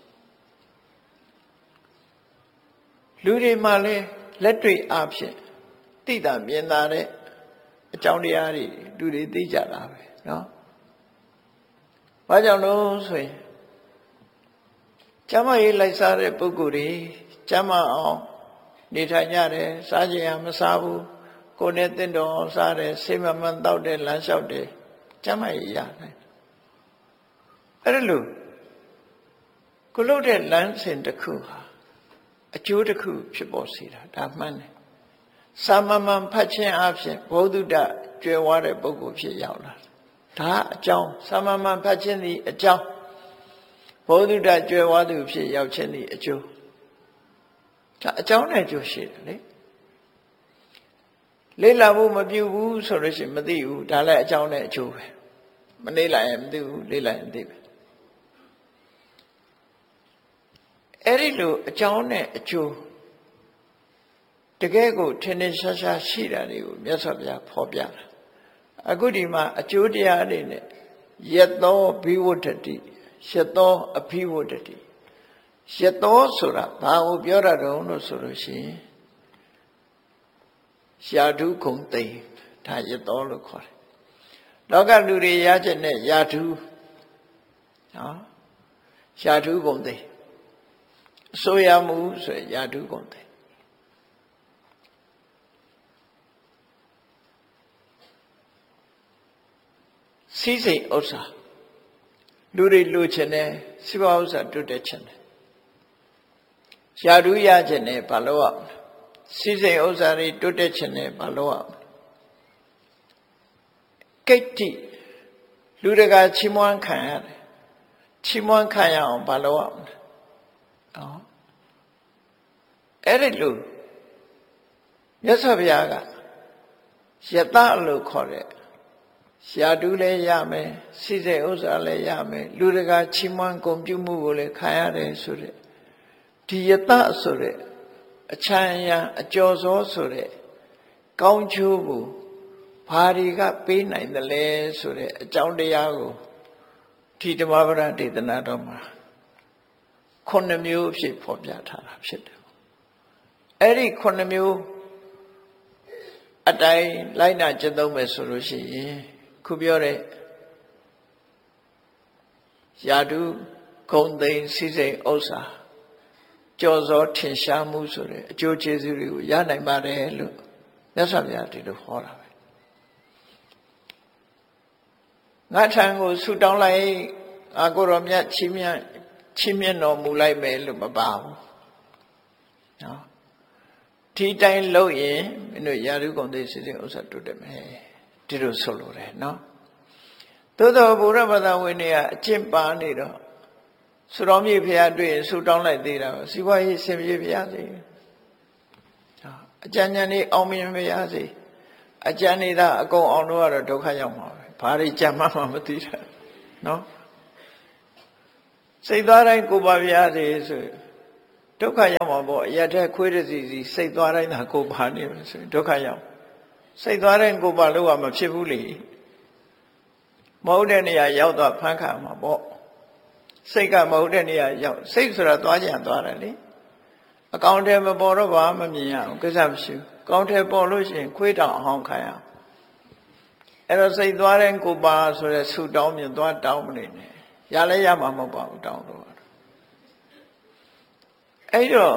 လူတွေမှာလည်းလက်တွေ့အားဖြင့်သိတာမြင်တာတဲ့အကြောင်းတရားတွေလူတွေသိကြတာပဲเนาะဘာကြောင့်လို့ဆိုရင်ကျမ်းမာရေးလိုက်စားတဲ့ပုဂ္ဂိုလ်တွေကျမ်းမာအောင်နေထိုင်ကြတယ်စားကြရမစားဘူးကိုယ်နဲ့တင့်တော်အောင်စားတယ်စိတ်မမှန်တောက်တယ်လမ်းလျှောက်တယ်ကျမ်းမာရေးရနိုင်အဲ့ဒါလို့ကိုလို့တဲ့လမ်းစဉ်တစ်ခုဟာအကျိုးတစ်ခုဖြစ်ပေါ်စေတာဒါမှန်တယ်စာမမှန်ဖတ်ခြင်းအပြင်ဘုဒ္ဓကြွယ်ဝတဲ့ပုဂ္ဂိုလ်ဖြစ်ရောက်လာဒါအကြောင်းစာမမှန်ဖတ်ခြင်းသည်အကြောင်းဘုဒ္ဓကြွယ်ဝသူဖြစ်ရောက်ခြင်းသည်အကျိုးဒါအကြောင်းနဲ့အကျိုးရှိတယ်လေလေ့လာဖို့မပြုဘူးဆိုလို့ရှိရင်မသိဘူးဒါလည်းအကြောင်းနဲ့အကျိုးပဲမလေ့လာရင်မသိဘူးလေ့လာရင်သိပဲအဲ့ဒီလိုအကြောင်းနဲ့အကျိုးတကယ်ကိုထင်ထင်ရှားရှားရှိတာတွေကိုမြတ်စွာဘုရားဖော်ပြတာအခုဒီမှာအကျိုးတရားတွေနဲ့ယတောဘိဝတ္တိယတောအဘိဝတ္တိယတောဆိုတာဘာကိုပြောတာတုံးလို့ဆိုလို့ရှိရင်ယာဓုဂုံသိမ်ဒါယတောလို့ခေါ်တယ်လောကလူတွေရချက်နဲ့ယာဓုနော်ယာဓုဂုံသိမ်အစိုးရမှုဆိုရင်ယာဓုဂုံသိမ်စီးစိမ်ဥစ္စာလူတွေလိုချင်တယ်စီးပွားဥစ္စာတိုးတက်ချင်တယ်ယာဓုရချင်တယ်ဘာလို့ရမလဲစီးစိမ်ဥစ္စာတွေတိုးတက်ချင်တယ်ဘာလို့ရမလဲကိတ္တိလူတကာချီးမွမ်းခံရတယ်ချီးမွမ်းခံရအောင်ဘာလို့ရမလဲအဲ့ဒီလိုမြတ်စွာဘုရားကယတလို့ခေါ်တဲ့ယာဓုလည်းရမယ်စိစိတ်ဥစ္စာလည်းရမယ်လူတကာချီးမွမ်းဂုဏ်ပြုမှုကိုလည်းခံရတယ်ဆိုတဲ့ဒီယတဆိုတဲ့အချမ်းရံအကျော်စောဆိုတဲ့ကောင်းကျိုးကိုဘာတွေကပေးနိုင်တယ်လဲဆိုတဲ့အကြောင်းတရားကိုဒီဓမ္မပဒဒေသနာတော်မှာ9မျိုးအဖြစ်ဖော်ပြထားတာဖြစ်တယ်အဲ့ဒီ9မျိုးအတိုင်းလိုက်နာကျင့်သုံးမယ်ဆိုလို့ရှိရင်ခုပြောတဲ့ယာဓုဂုံသိမ်စိစိမ်ဥစ္စာကြော်စောထင်ရှားမှုဆိုတဲ့အကျိုးကျေးဇူးတွေကိုရနိုင်ပါတယ်လို့မြတ်စွာဘုရားဒီလိုဟောတာပဲငါထံကိုဆုတောင်းလိုက်အာကိုရောမြတ်ချီးမြှင့်တော်မူလိုက်မယ်လို့မပါဘူးနော်ဒီတိုင်းလုပ်ရင်မင်းတို့ယာဓုဂုံသိမ်စိစိမ်ဥစ္စာတိုးတက်မယ်ဒီလိုဆိုလိုတယ်နော်သို့တော်ဘုရားဘာသာဝင်တွေကအကျင့်ပါနေတော့ဆုတော်မြတ်ဘုရားတွေ့ရင်ဆုတောင်းလိုက်သေးတာစီးပွားရေးဆင်ပြေပါရစေအကျဉ်းဉာဏ်လေးအောင်မြင်ပါရစေအကျဉ်းနေတာအကုန်အောင်လို့ကတော့ဒုက္ခရောက်မှာပဲဘာတွေကြံမှမသိတာနော်စိတ်သားတိုင်းကိုပါပါရစေဆိုဒုက္ခရောက်မှာပေါ့အရတဲ့ခွေးတစီစီစိတ်သွားတိုင်းသာကိုပါနေမယ်ဆိုရင်ဒုက္ခရောက်စိတ်သွားတိုင်းကိုပါလို့ကမဖြစ်ဘူးလေမဟုတ်တဲ့နေရာရောက်သွားဖန်ခါမှာပေါ့စိတ်ကမဟုတ်တဲ့နေရာရောက်စိတ်ဆိုတာသွားကြံသွားတယ်လေအကောင်ထဲမပေါ်တော့ဘာမမြင်ရအောင်ကိစ္စမရှိဘူးအကောင်ထဲပေါ်လို့ရှိရင်ခွေးတောင်အဟောင်းခံရအောင်အဲ့တော့စိတ်သွားတဲ့ကိုပါဆိုတဲ့ဆူတောင်းမြင်သွားတောင်းမနေနဲ့ရလဲရမှာမဟုတ်ပါဘူးတောင်းတော့အဲ့တော့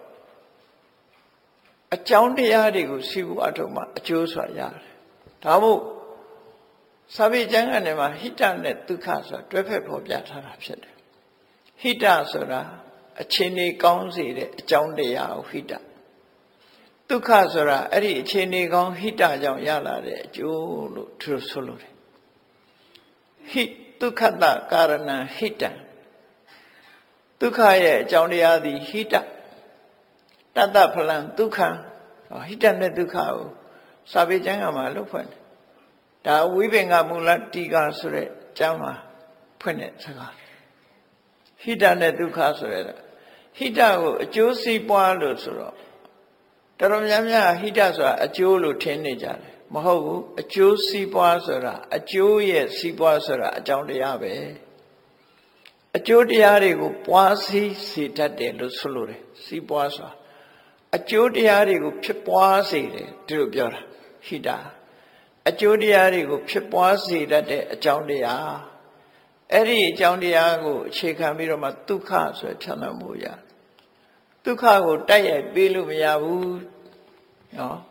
အကြောင်းတရားတွေကိုစီဘူးအထုံးမှာအကျိုးဆိုတာရတယ်ဒါမို့စာပေကျမ်းကနေမှာဟိတနဲ့ဒုက္ခဆိုတာတွဲဖက်ဖော်ပြထားတာဖြစ်တယ်ဟိတဆိုတာအခြေအနေကောင်းစေတဲ့အကြောင်းတရားကိုဟိတဒုက္ခဆိုတာအဲ့ဒီအခြေအနေကောင်းဟိတကြောင့်ရလာတဲ့အကျိုးလို့သူတို့ဆိုလို့တယ်ဟိဒုက္ခတကာရဏဟိတံဒုက္ခရဲ့အကြောင်းတရားသည်ဟိတတတ္တဖလံဒုက္ခဟိတနဲ့ဒုက္ခကိုစာပေကျမ်းကမှာလို့ဖွင့်တယ်ဒါဝိပင်္ဂမူလတိကာဆိုတဲ့ကျမ်းမှာဖွင့်တဲ့စကားဟိတနဲ့ဒုက္ခဆိုတဲ့ဟိတကိုအကျိုးစီးပွားလို့ဆိုတော့တော်တော်များများဟိတဆိုတာအကျိုးလို့ထင်နေကြတယ်မဟုတ်ဘူးအကျိုးစီးပွားဆိုတာအကျိုးရဲ့စီးပွားဆိုတာအကြောင်းတရားပဲအကျိုးတရားတွေကိုပွားစည်းစေတတ်တယ်လို့ဆိုလိုတယ်စီးပွားဆိုတာအကျိုးတရားတွေကိုဖြစ်ပွားစေတယ်ဒီလိုပြောတာဟိတအကျိုးတရားတွေကိုဖြစ်ပွားစေတတ်တဲ့အကြောင်းတရားအဲ့ဒီအကြောင်းတရားကိုအခြေခံပြီးတော့မှဒုက္ခဆိုချမ်းသာမှုရဒုက္ခကိုတိုက်ရိုက်ပေးလို့မရဘူးနော်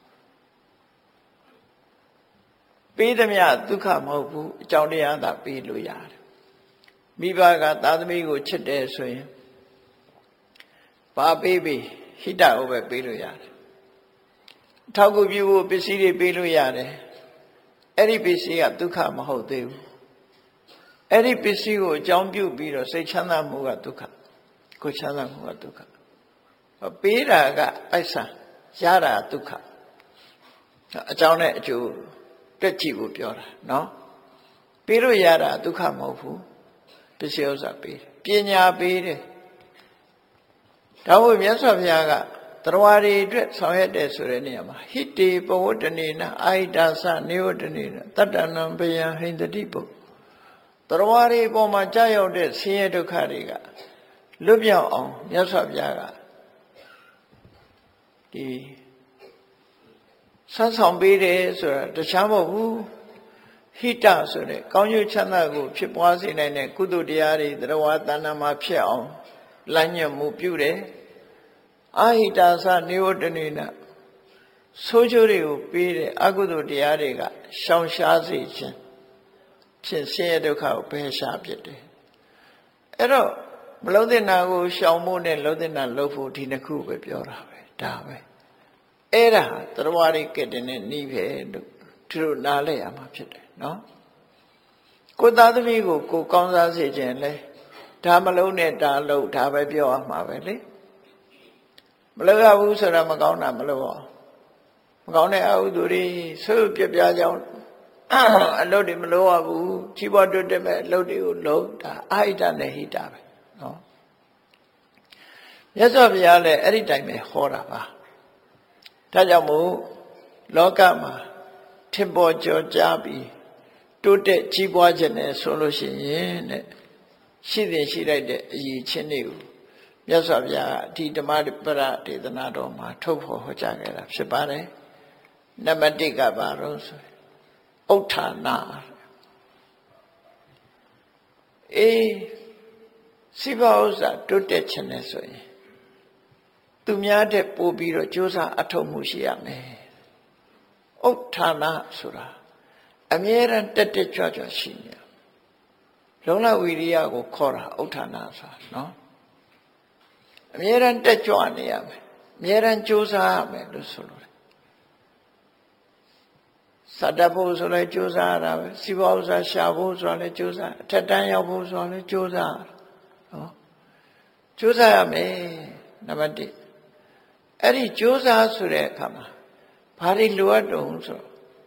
ပေးသမျှဒုက္ခမဟုတ်ဘူးအကြောင်းတရားသာပေးလို့ရတယ်မိဘကသားသမီးကိုချစ်တယ်ဆိုရင်ဘာပေးပေးဟိတကိုပဲပေးလို့ရတယ်ထောက်ကူပြုဖို့ပစ္စည်းတွေပေးလို့ရတယ်အဲ့ဒီပစ္စည်းကဒုက္ခမဟုတ်သေးဘူးအဲ့ဒီပစ္စည်းကိုအကြောင်းပြုပြီးတော့စိတ်ချမ်းသာမှုကဒုက္ခကိုချမ်းသာမှုကဒုက္ခပေးတာကပိုက်ဆံရတာဒုက္ခအကြောင်းနဲ့အကျိုးတွက်ကြည့်ဖို့ပြောတာနော်ပေးလို့ရတာဒုက္ခမဟုတ်ဘူးပစ္စည်းဥစ္စာပေးတယ်ပညာပေးတယ်ဒါဝိမြတ်စွာဘုရားကတရားတွေအတွက်ဆောင်ရွက်တယ်ဆိုတဲ့နေရာမှာဟိတေပဝတ္တနေနအာဟိတာသနေဝတ္တနေနတတ္တနံပယံဟိန္တတိပုတရားတွေပေါ်မှာကြာရောက်တဲ့ဆင်းရဲဒုက္ခတွေကလွတ်မြောက်အောင်မြတ်စွာဘုရားကဒီဆန်းဆောင်ပေးတယ်ဆိုတာတခြားမဟုတ်ဘူးဟိတဆိုတဲ့ကောင်းကျိုးချမ်းသာကိုဖြစ်ပွားစေနိုင်တဲ့ကုသိုလ်တရားတွေတရားတဏ္ဍာမှာဖြစ်အောင်လမ်းညွှန်မှုပြုတယ်အာဟိတာသနေဝတ္တနေနဆိုးကျိုးတွေကိုပေးတဲ့အကုသိုလ်တရားတွေကရှောင်ရှားစေခြင်းဖြင့်ဆင်းရဲဒုက္ခကိုပယ်ရှားဖြစ်တယ်အဲ့တော့မလုံးတဲ့နာကိုရှောင်ဖို့နဲ့လုံးတဲ့နာလှုပ်ဖို့ဒီနှစ်ခုပဲပြောတာပဲဒါပဲအဲ့ဒါတရားတွေကတည်းကနှီးပဲလို့သူတို့နားလဲရမှာဖြစ်တယ်နော်ကိုသားသမီးကိုကိုကောင်းစားစေခြင်းလဲဒါမလုံးနဲ့ဒါလုံးဒါပဲပြောရမှာပဲလေမလုံးရဘူးဆိုတာမကောင်းတာမလုံးအောင်မကောင်းတဲ့အဟုသူတွေဆွေးပြပြကြောင်းအလုပ်တွေမလုံးရဘူးကြီးပွားတွတ်တက်မဲ့အလုပ်တွေကိုလုံးဒါအာဟိတနဲ့ဟိတပဲနော်မြတ်စွာဘုရားလည်းအဲ့ဒီတိုင်းပဲဟောတာပါဒါကြောင့်မို့လောကမှာထင်ပေါ်ကျော်ကြားပြီးတိုးတက်ကြီးပွားခြင်းနဲ့ဆိုလို့ရှိရင်တဲ့ရှိတဲ့ရှိလိုက်တဲ့အရေးချင်းတွေကိုမြတ်စွာဘုရားဒီဓမ္မပရဒေသနာတော်မှာထုတ်ဖော်ဟောကြားခဲ့တာဖြစ်ပါတယ်နံပါတ်1ကဘာလို့ဆိုဥဋ္ဌာဏစိဘဥစ္စာတိုးတက်ခြင်းနဲ့ဆိုရင်သူများတဲ့ပို့ပြီးတော့ကြိုးစားအထောက်မှုရှိရမယ်ဥဋ္ဌာဏဆိုတာအမြဲတမ်းတက်တက်ကြွကြွရှိနေလုံလဝိရိယကိုခေါ်တာဥဋ္ဌာဏဆိုတာနော်အမြဲတမ်းတက်ကြွနေရမယ်အမြဲတမ်းကြိုးစားရမယ်လို့ဆိုလို့စတတ်ဖို့ဆိုလဲကြိုးစားရတာပဲစီးပွားဥစ္စာရှာဖို့ဆိုလဲကြိုးစားအထက်တန်းရောက်ဖို့ဆိုလဲကြိုးစားနော်ကြိုးစားရမယ်နံပါတ်1အဲ့ဒီကြိုးစားဆိုတဲ့အခါမှာဘာတွေလိုအပ်တုံးဆို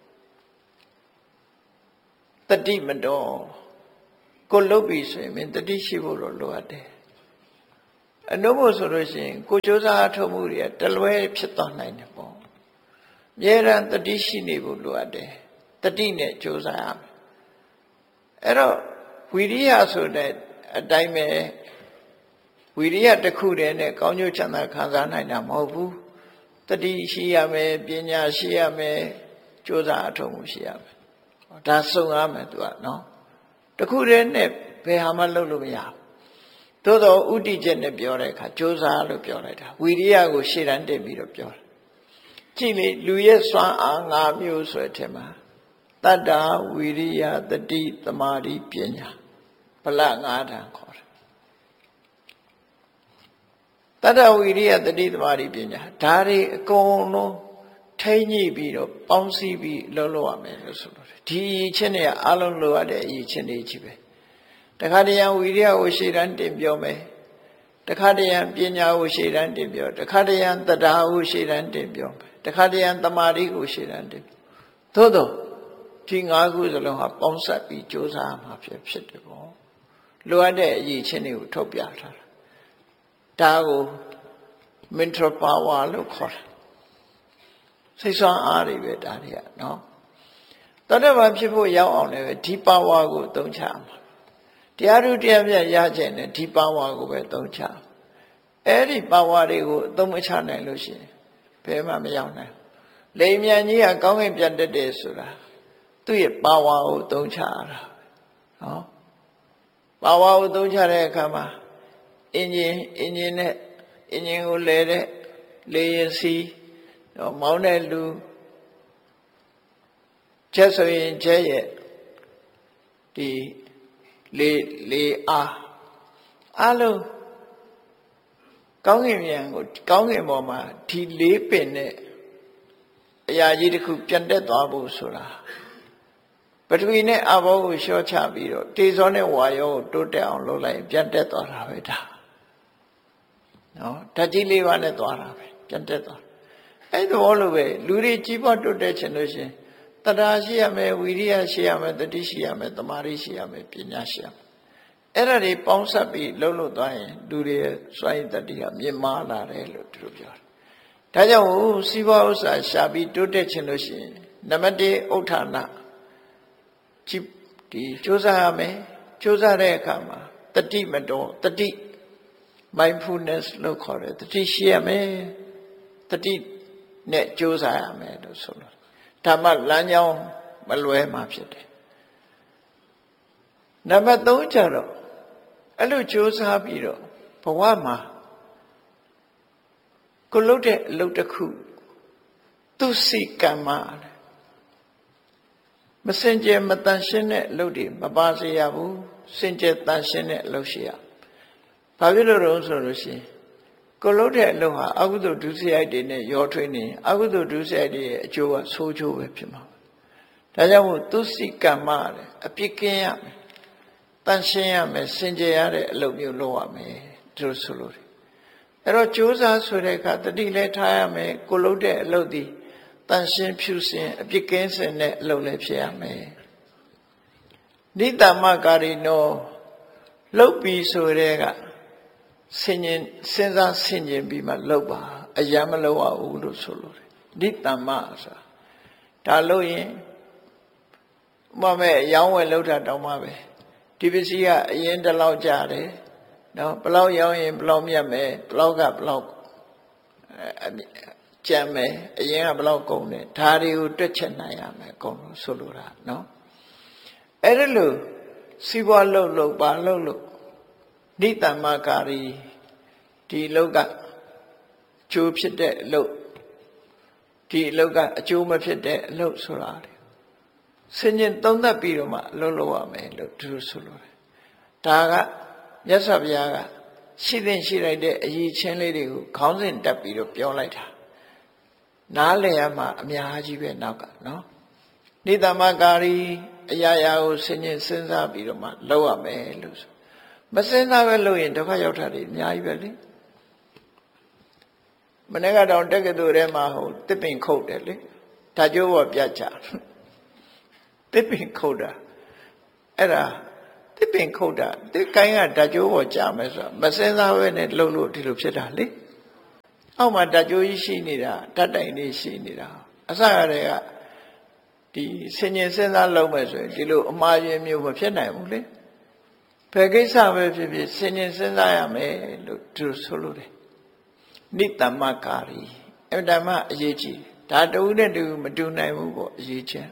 တတိမတော်ကိုလုတ်ပြီဆိုရင်မင်းတတိရှိဖို့တော့လိုအပ်တယ်အနှုတ်မို့ဆိုလို့ရှိရင်ကိုကြိုးစားအထုတ်မှုတွေတလွဲဖြစ်သွားနိုင်တယ်ပေါ့အမြဲတမ်းတတိရှိနေဖို့လိုအပ်တယ်တတိနဲ့ကြိုးစားရမယ်အဲ့တော့ဝိရိယဆိုတဲ့အတိုင်းပဲဝိရိယတစ်ခုတည်းနဲ့ကောင်းကျိုးချမ်းသာခံစားနိုင်တာမဟုတ်ဘူးတတိရှိရမယ်ပညာရှိရမယ်ကြိုးစားအထုတ်မှုရှိရမယ်ဒါစုံရမယ်သူကနော်တခုတည်းနဲ့ဘယ်ဟာမှလုပ်လို့မရဘူးသို့တော့ဥတည်ချက်နဲ့ပြောတဲ့အခါကြိုးစားလို့ပြောလိုက်တာဝိရိယကိုရှေ့တန်းတင်ပြီးတော့ပြောတယ်ကြည့်လေလူရဲ့စွမ်းအား၅မျိုးဆိုတဲ့အထက်မှာတတ္တဝိရိယတတိသမာဓိပညာဗလ၅ဌာန်ခေါ်တယ်တတ္တဝိရိယတတိသမာဓိပညာဒါတွေအကုန်လုံးထိမ့်ညှိပြီးတော့ပေါင်းစည်းပြီးလုပ်ရမယ်လို့ဆိုလို့ဒီအရေးချင်းတွေအလုံးလိုရတဲ့အရေးချင်းတွေကြီးပဲတခါတရံဝိရိယကိုရှေ့တန်းတင်ပြောမယ်တခါတရံပညာကိုရှေ့တန်းတင်ပြောတခါတရံတတ္တာကိုရှေ့တန်းတင်ပြောမယ်တခါတရံသမာဓိကိုရှေ့တန်းတင်သို့တော့ဒီ၅ခုစလုံးဟာပေါင်းစပ်ပြီးကြိုးစားမှာဖြစ်တယ်ပေါ့လိုအပ်တဲ့အရေးချင်းတွေကိုထုတ်ပြထားတာဒါကို mental power လို့ခေါ်တယ်စိတ်ဆွမ်းအားတွေပဲဒါတွေကနော်တတ္တဗံဖြစ်ဖို့ရောက်အောင်လည်းပဲဒီ power ကိုအသုံးချမှာတရားဓုတရားမြတ်ရခြင်းနဲ့ဒီ power ကိုပဲအသုံးချအဲ့ဒီ power တွေကိုအသုံးမချနိုင်လို့ရှိရင်ဘယ်မှမရောက်နိုင်လိမ်မြန်ကြီးကကောင်းကင်ပြန်တက်တယ်ဆိုတာသူ့ရဲ့ power ကိုအသုံးချရတာနော် power ကိုအသုံးချတဲ့အခါမှာအင်ဂျင်ကိုလဲတဲ့လေယာဉ်စီမောင်းတဲ့လူချက်ဆိုရင်ချက်ရဲ့ဒီလေအားလုံးကောင်းကင်မြန်ကိုကောင်းကင်ပေါ်မှာဒီလေးပင်နဲ့အရာကြီးတစ်ခုပြန်တက်သွားဖို့ဆိုတာပထဝီနဲ့အဘောကိုလျှော့ချပြီးတော့တေဇောနဲ့ဝါယောကိုတိုးတက်အောင်လုပ်လိုက်ပြန်တက်သွားတာပဲဒါနော်ဓာတ်ကြီး၄ပါးနဲ့သွားတာပဲပြန်တက်သွားအဲ့ဒီဘောလိုပဲလူတွေကြီးပွားတိုးတက်ခြင်းလို့ရှင်တတ္တာရှိရမယ်ဝိရိယရှိရမယ်တတိရှိရမယ်သမာဓိရှိရမယ်ပညာရှိရမယ်အဲ့ဒါတွေပေါင်းစပ်ပြီးလှုပ်လို့သွားရင်လူတွေရဲ့စွမ်းရည်တတိကမြင့်မားလာတယ်လို့သူတို့ပြောတယ်ဒါကြောင့်စီးပွားဥစ္စာရှာပြီးတိုးတက်ခြင်းလို့ရှိရင်နံပါတ်1ဥဋ္ဌာဏဒီစ조사ရမယ်စ조사တဲ့အခါမှာတတိမတော်တတိ mindfulness လို့ခေါ်တယ်တတိရှိရမယ်တတိနဲ့စ조사ရမယ်လို့ဆိုလို့ဓမ္မလမ်းကြောင်းမလွဲမှာဖြစ်တယ်နံပါတ်3ကျတော့အဲ့လိုစ조사ပြီးတော့ဘဝမှာကိုလုပ်တဲ့အလုပ်တစ်ခုသူစိကမ္မမစင်ကြယ်မတန်ရှင်းတဲ့အလုပ်တွေမပါစေရဘူးစင်ကြယ်တန်ရှင်းတဲ့အလုပ်ရှိရဘာဖြစ်လို့လဲဆိုလို့ရှိရင်ကိုလုပ်တဲ့အလုပ်ဟာအကုသိုလ်ဒုစရိုက်တွေနဲ့ရောထွေးနေအကုသိုလ်ဒုစရိုက်တွေရဲ့အကျိုးကဆိုးကျိုးပဲဖြစ်မှာဒါကြောင့်မို့သူစိကမ္မအပြစ်ကင်းရမယ်တန်ရှင်းရမယ်စင်ကြယ်ရတဲ့အလုပ်မျိုးလုပ်ရမယ်ဒီလိုဆိုလို့အဲ့တော့ကြိုးစားဆိုတဲ့အခါတတိလည်းထားရမယ်ကိုလုပ်တဲ့အလုပ်ဒီတန်ရှင်းဖြူစင်အပြစ်ကင်းစင်တဲ့အလုပ်လည်းဖြစ်ရမယ်နိတ္တမကာရိနောလုပ်ပြီးဆိုတဲ့ကစဉ်းစားဆင်ခြင်ပြီးမှလုပ်ပါအယံမလုပ်ရဘူးလို့ဆိုလို့နိတ္တမဆိုတာဒါလို့ရင်ဥပမာအယောင်းဝယ်လုပ်တာတောင်းပါပဲဒီပစ္စည်းကအရင်တလောက်ကြတယ်နော်ဘလောက်ရောင်းရင်ဘလောက်မြတ်မယ်ဘလောက်ကဘလောက်ကြမ်းမယ်အရင်ကဘလောက်ကုန်တယ်ဒါတွေကိုတွက်ချက်နိုင်ရမယ်အကုန်လုံးဆိုလိုတာနော်အဲ့ဒါလို့စီးပွားလုပ်ပါလုပ်နိတ္တမကာရီဒီအလုပ်ကကျိုးဖြစ်တဲ့အလုပ်ဒီအလုပ်ကအကျိုးမဖြစ်တဲ့အလုပ်ဆိုတာဆင်ញင်သုံးသပ်ပြီးတော့မှအလုပ်လုပ်ရမယ်လို့သူတို့ဆိုလိုတယ်ဒါကမြတ်စွာဘုရားကရှိသင့်ရှိလိုက်တဲ့အရေးချင်းလေးတွေကိုခေါင်းစဉ်တက်ပြီးတော့ပြောလိုက်တာနားလည်ရမှာအများကြီးပဲနောက်ကနော်နိတ္တမကာရီအရာရာကိုဆင်ញင်စဉ်းစားပြီးတော့မှလုပ်ရမယ်လို့ဆိုမစဉ်းစားပဲလုပ်ရင်ဒုက္ခရောက်တာတွေအများကြီးပဲလေမနေ့ကတော့တက္ကသိုလ်ထဲမှာတစ်ပင်ခုတ်တယ်လေဓာတ်ကြိုးပေါ်ပြတ်ချတစ်ပင်ခုတ်တာအဲ့ဒါတစ်ပင်ခုတ်တာတစ်ကိုင်းကဓာတ်ကြိုးပေါ်ကြာမယ်ဆိုတော့မစင်စားဘဲနဲ့လှုပ်လို့ဒီလိုဖြစ်တာလေအောက်မှာဓာတ်ကြိုးကြီးရှိနေတာဓာတ်တိုင်လေးရှိနေတာအစရတဲ့ကဒီဆင်ញင်စဉ်းစားလုံးမယ်ဆိုရင်ဒီလိုအမှားယွင်းမျိုးမဖြစ်နိုင်ဘူးလေဘယ်ကိစ္စပဲဖြစ်ဖြစ်ဆင်ញင်စဉ်းစားရမယ်လို့သူဆိုလို့တယ်နိတ္တမကာရီအဲ့ဒါမှအရေးကြီးဒါတူနဲ့တူမတူနိုင်ဘူးပေါ့အရေးချင်း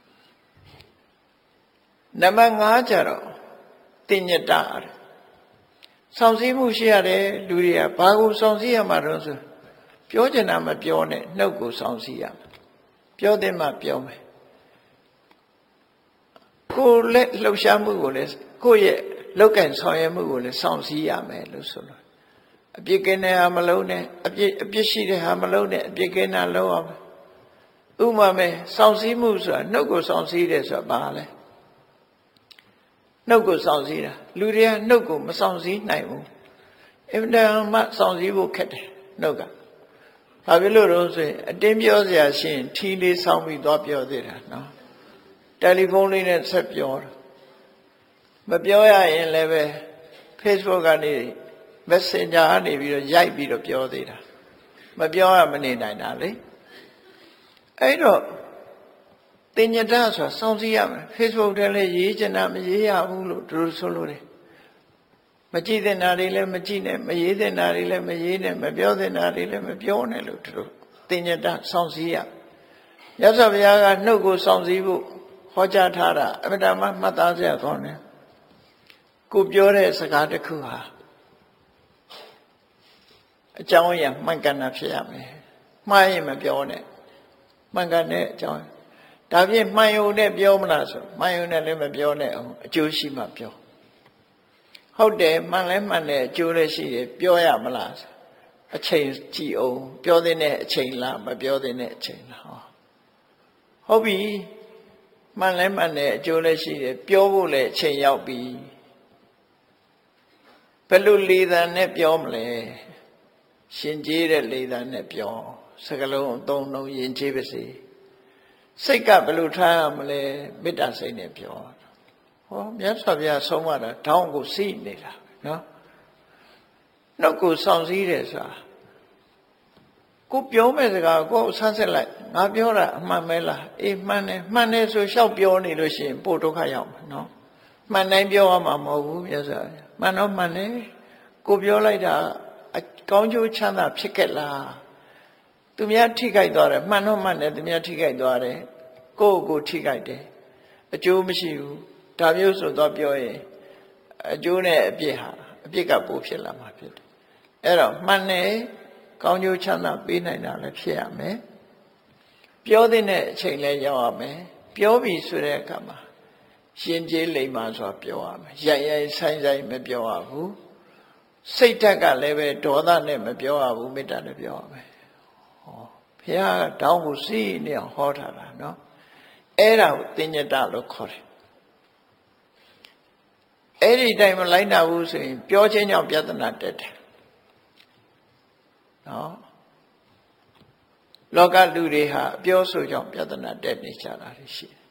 နံပါတ်5ကျတော့တင်ညတစောင့်စည်းမှုရှိရတယ်လူတွေကဘာကိုစောင့်စည်းရမှာတော့ဆိုပြောချင်တာမပြောနဲ့နှုတ်ကိုစောင့်စည်းရမယ်ပြောတဲ့မှပြောမယ်ကိုယ်လက်လှုပ်ရှားမှုကိုလည်းကိုယ့်ရဲ့လောက်ကင်ဆောင်ရွက်မှုကိုလည်းစောင့်စည်းရမယ်လို့ဆိုလို့အပြစ်ကင်းတဲ့ဟာမလုံးနဲ့အပြစ်ရှိတဲ့ဟာမလုံးနဲ့အပြစ်ကင်းတာလုံးအောင်ဥပမာမဲ့စောင့်စည်းမှုဆိုတာနှုတ်ကိုစောင့်စည်းတယ်ဆိုတာဘာလဲနှုတ်ကိုစောင့်စည်းတာလူတွေကနှုတ်ကိုမစောင့်စည်းနိုင်ဘူးအင်တာမှစောင့်စည်းဖို့ခက်တယ်နှုတ်ကဘာဖြစ်လို့လဲဆိုရင်အတင်းပြောစရာရှိရင်ထီလေးစောင့်ပြီးသွားပြောသေးတာနော်တယ်လီဖုန်းလေးနဲ့ဆက်ပြောတာမပြောရရင်လည်းပဲ Facebook ကနေ Messenger ကနေပြီးတော့ရိုက်ပြီးတော့ပြောသေးတာမပြောရမနေနိုင်တာလေအဲ့တော့တင်ညတဆိုတာစောင့်စည်းရမယ် Facebook ထဲလည်းရေးချင်တာမရေးရဘူးလို့သူတို့ဆိုလို့တယ်မကြည့်တဲ့နာတွေလည်းမကြည့်နဲ့မရေးတဲ့နာတွေလည်းမရေးနဲ့မပြောတဲ့နာတွေလည်းမပြောနဲ့လို့သူတို့တင်ညတစောင့်စည်းရမြတ်စွာဘုရားကနှုတ်ကိုစောင့်စည်းဖို့ဟောကြားထားတာအမှန်တမ်းမှတ်သားစရာကောင်းတယ်ကိုပြောတဲ့စကားတစ်ခုဟာအကြောင်းအရာမှန်ကန်တာဖြစ်ရမယ်မှားရင်မပြောနဲ့မှန်ကန်တဲ့အကြောင်းဒါဖြင့်မှန်ယုံနဲ့ပြောမလားဆိုမှန်ယုံနဲ့လည်းမပြောနဲ့အောင်အကျိုးရှိမှပြောဟုတ်တယ်မှန်လဲမှန်တယ်အကျိုးလည်းရှိတယ်ပြောရမလားအချိန်ကြည့်အောင်ပြောတဲ့အချိန်လားမပြောတဲ့အချိန်လားဟုတ်ပြီမှန်လဲမှန်တယ်အကျိုးလည်းရှိတယ်ပြောဖို့လည်းအချိန်ရောက်ပြီဘယ်လိုလေသံနဲ့ပြောမလဲရှင်ကျေးတဲ့လေသံနဲ့ပြောစကလုံးအသုံးလုံးယဉ်ကျေးပါစေစိတ်ကဘယ်လိုထားရမလဲမေတ္တာစိတ်နဲ့ပြောဟောမြတ်စွာဘုရားဆုံးမတာထောင်းကိုစီးနေတာနော်နှုတ်ကိုစောင့်စည်းတယ်ဆိုတာကိုပြောမဲ့စကားကိုဆန်းစစ်လိုက်ငါပြောတာအမှန်ပဲလားအေးမှန်တယ်ဆိုလျှောက်ပြောနေလို့ရှိရင်ပို့ဒုက္ခရောက်မှာနော်မှန်တိုင်းပြောရမှာမဟုတ်ဘူးမြတ်စွာဘုရားမှန်တော့မှန်တယ်ကိုပြောလိုက်တာကောင်းကျိုးချမ်းသာဖြစ်ခဲ့လားသူများထိခိုက်သွားတယ်မှန်တော့မှန်တယ်သူများထိခိုက်သွားတယ်ကိုထိခိုက်တယ်အကျိုးမရှိဘူးဒါမျိုးဆိုတော့ပြောရင်အကျိုးနဲ့အပြစ်ဟာအပြစ်ကပိုဖြစ်လာမှာဖြစ်တယ်အဲ့တော့မှန်တယ်ကောင်းကျိုးချမ်းသာပေးနိုင်တာလည်းဖြစ်ရမယ်ပြောတဲ့အချိန်လည်းရောက်ရမယ်ပြောပြီဆိုတဲ့အခါမှာရှင်ကျေးလိမ္မာစွာပြောရမယ်ရိုက်ဆိုင်မပြောရဘူးစိတ်ဓာတ်ကလည်းပဲဒေါသနဲ့မပြောရဘူးမေတ္တာနဲ့ပြောရမယ်ဟောဘုရားကတောင်းကိုစီးနေအောင်ဟောထားတာနော်အဲ့ဒါကိုတင်ညတလို့ခေါ်တယ်အဲ့ဒီတိုင်းမလိုက်နိုင်ဘူးဆိုရင်ပြောချင်းကြောင့်ပြဿနာတက်တယ်နော်လောကလူတွေဟာအပြောဆိုကြောင့်ပြဿနာတက်နေကြတာရှိတယ်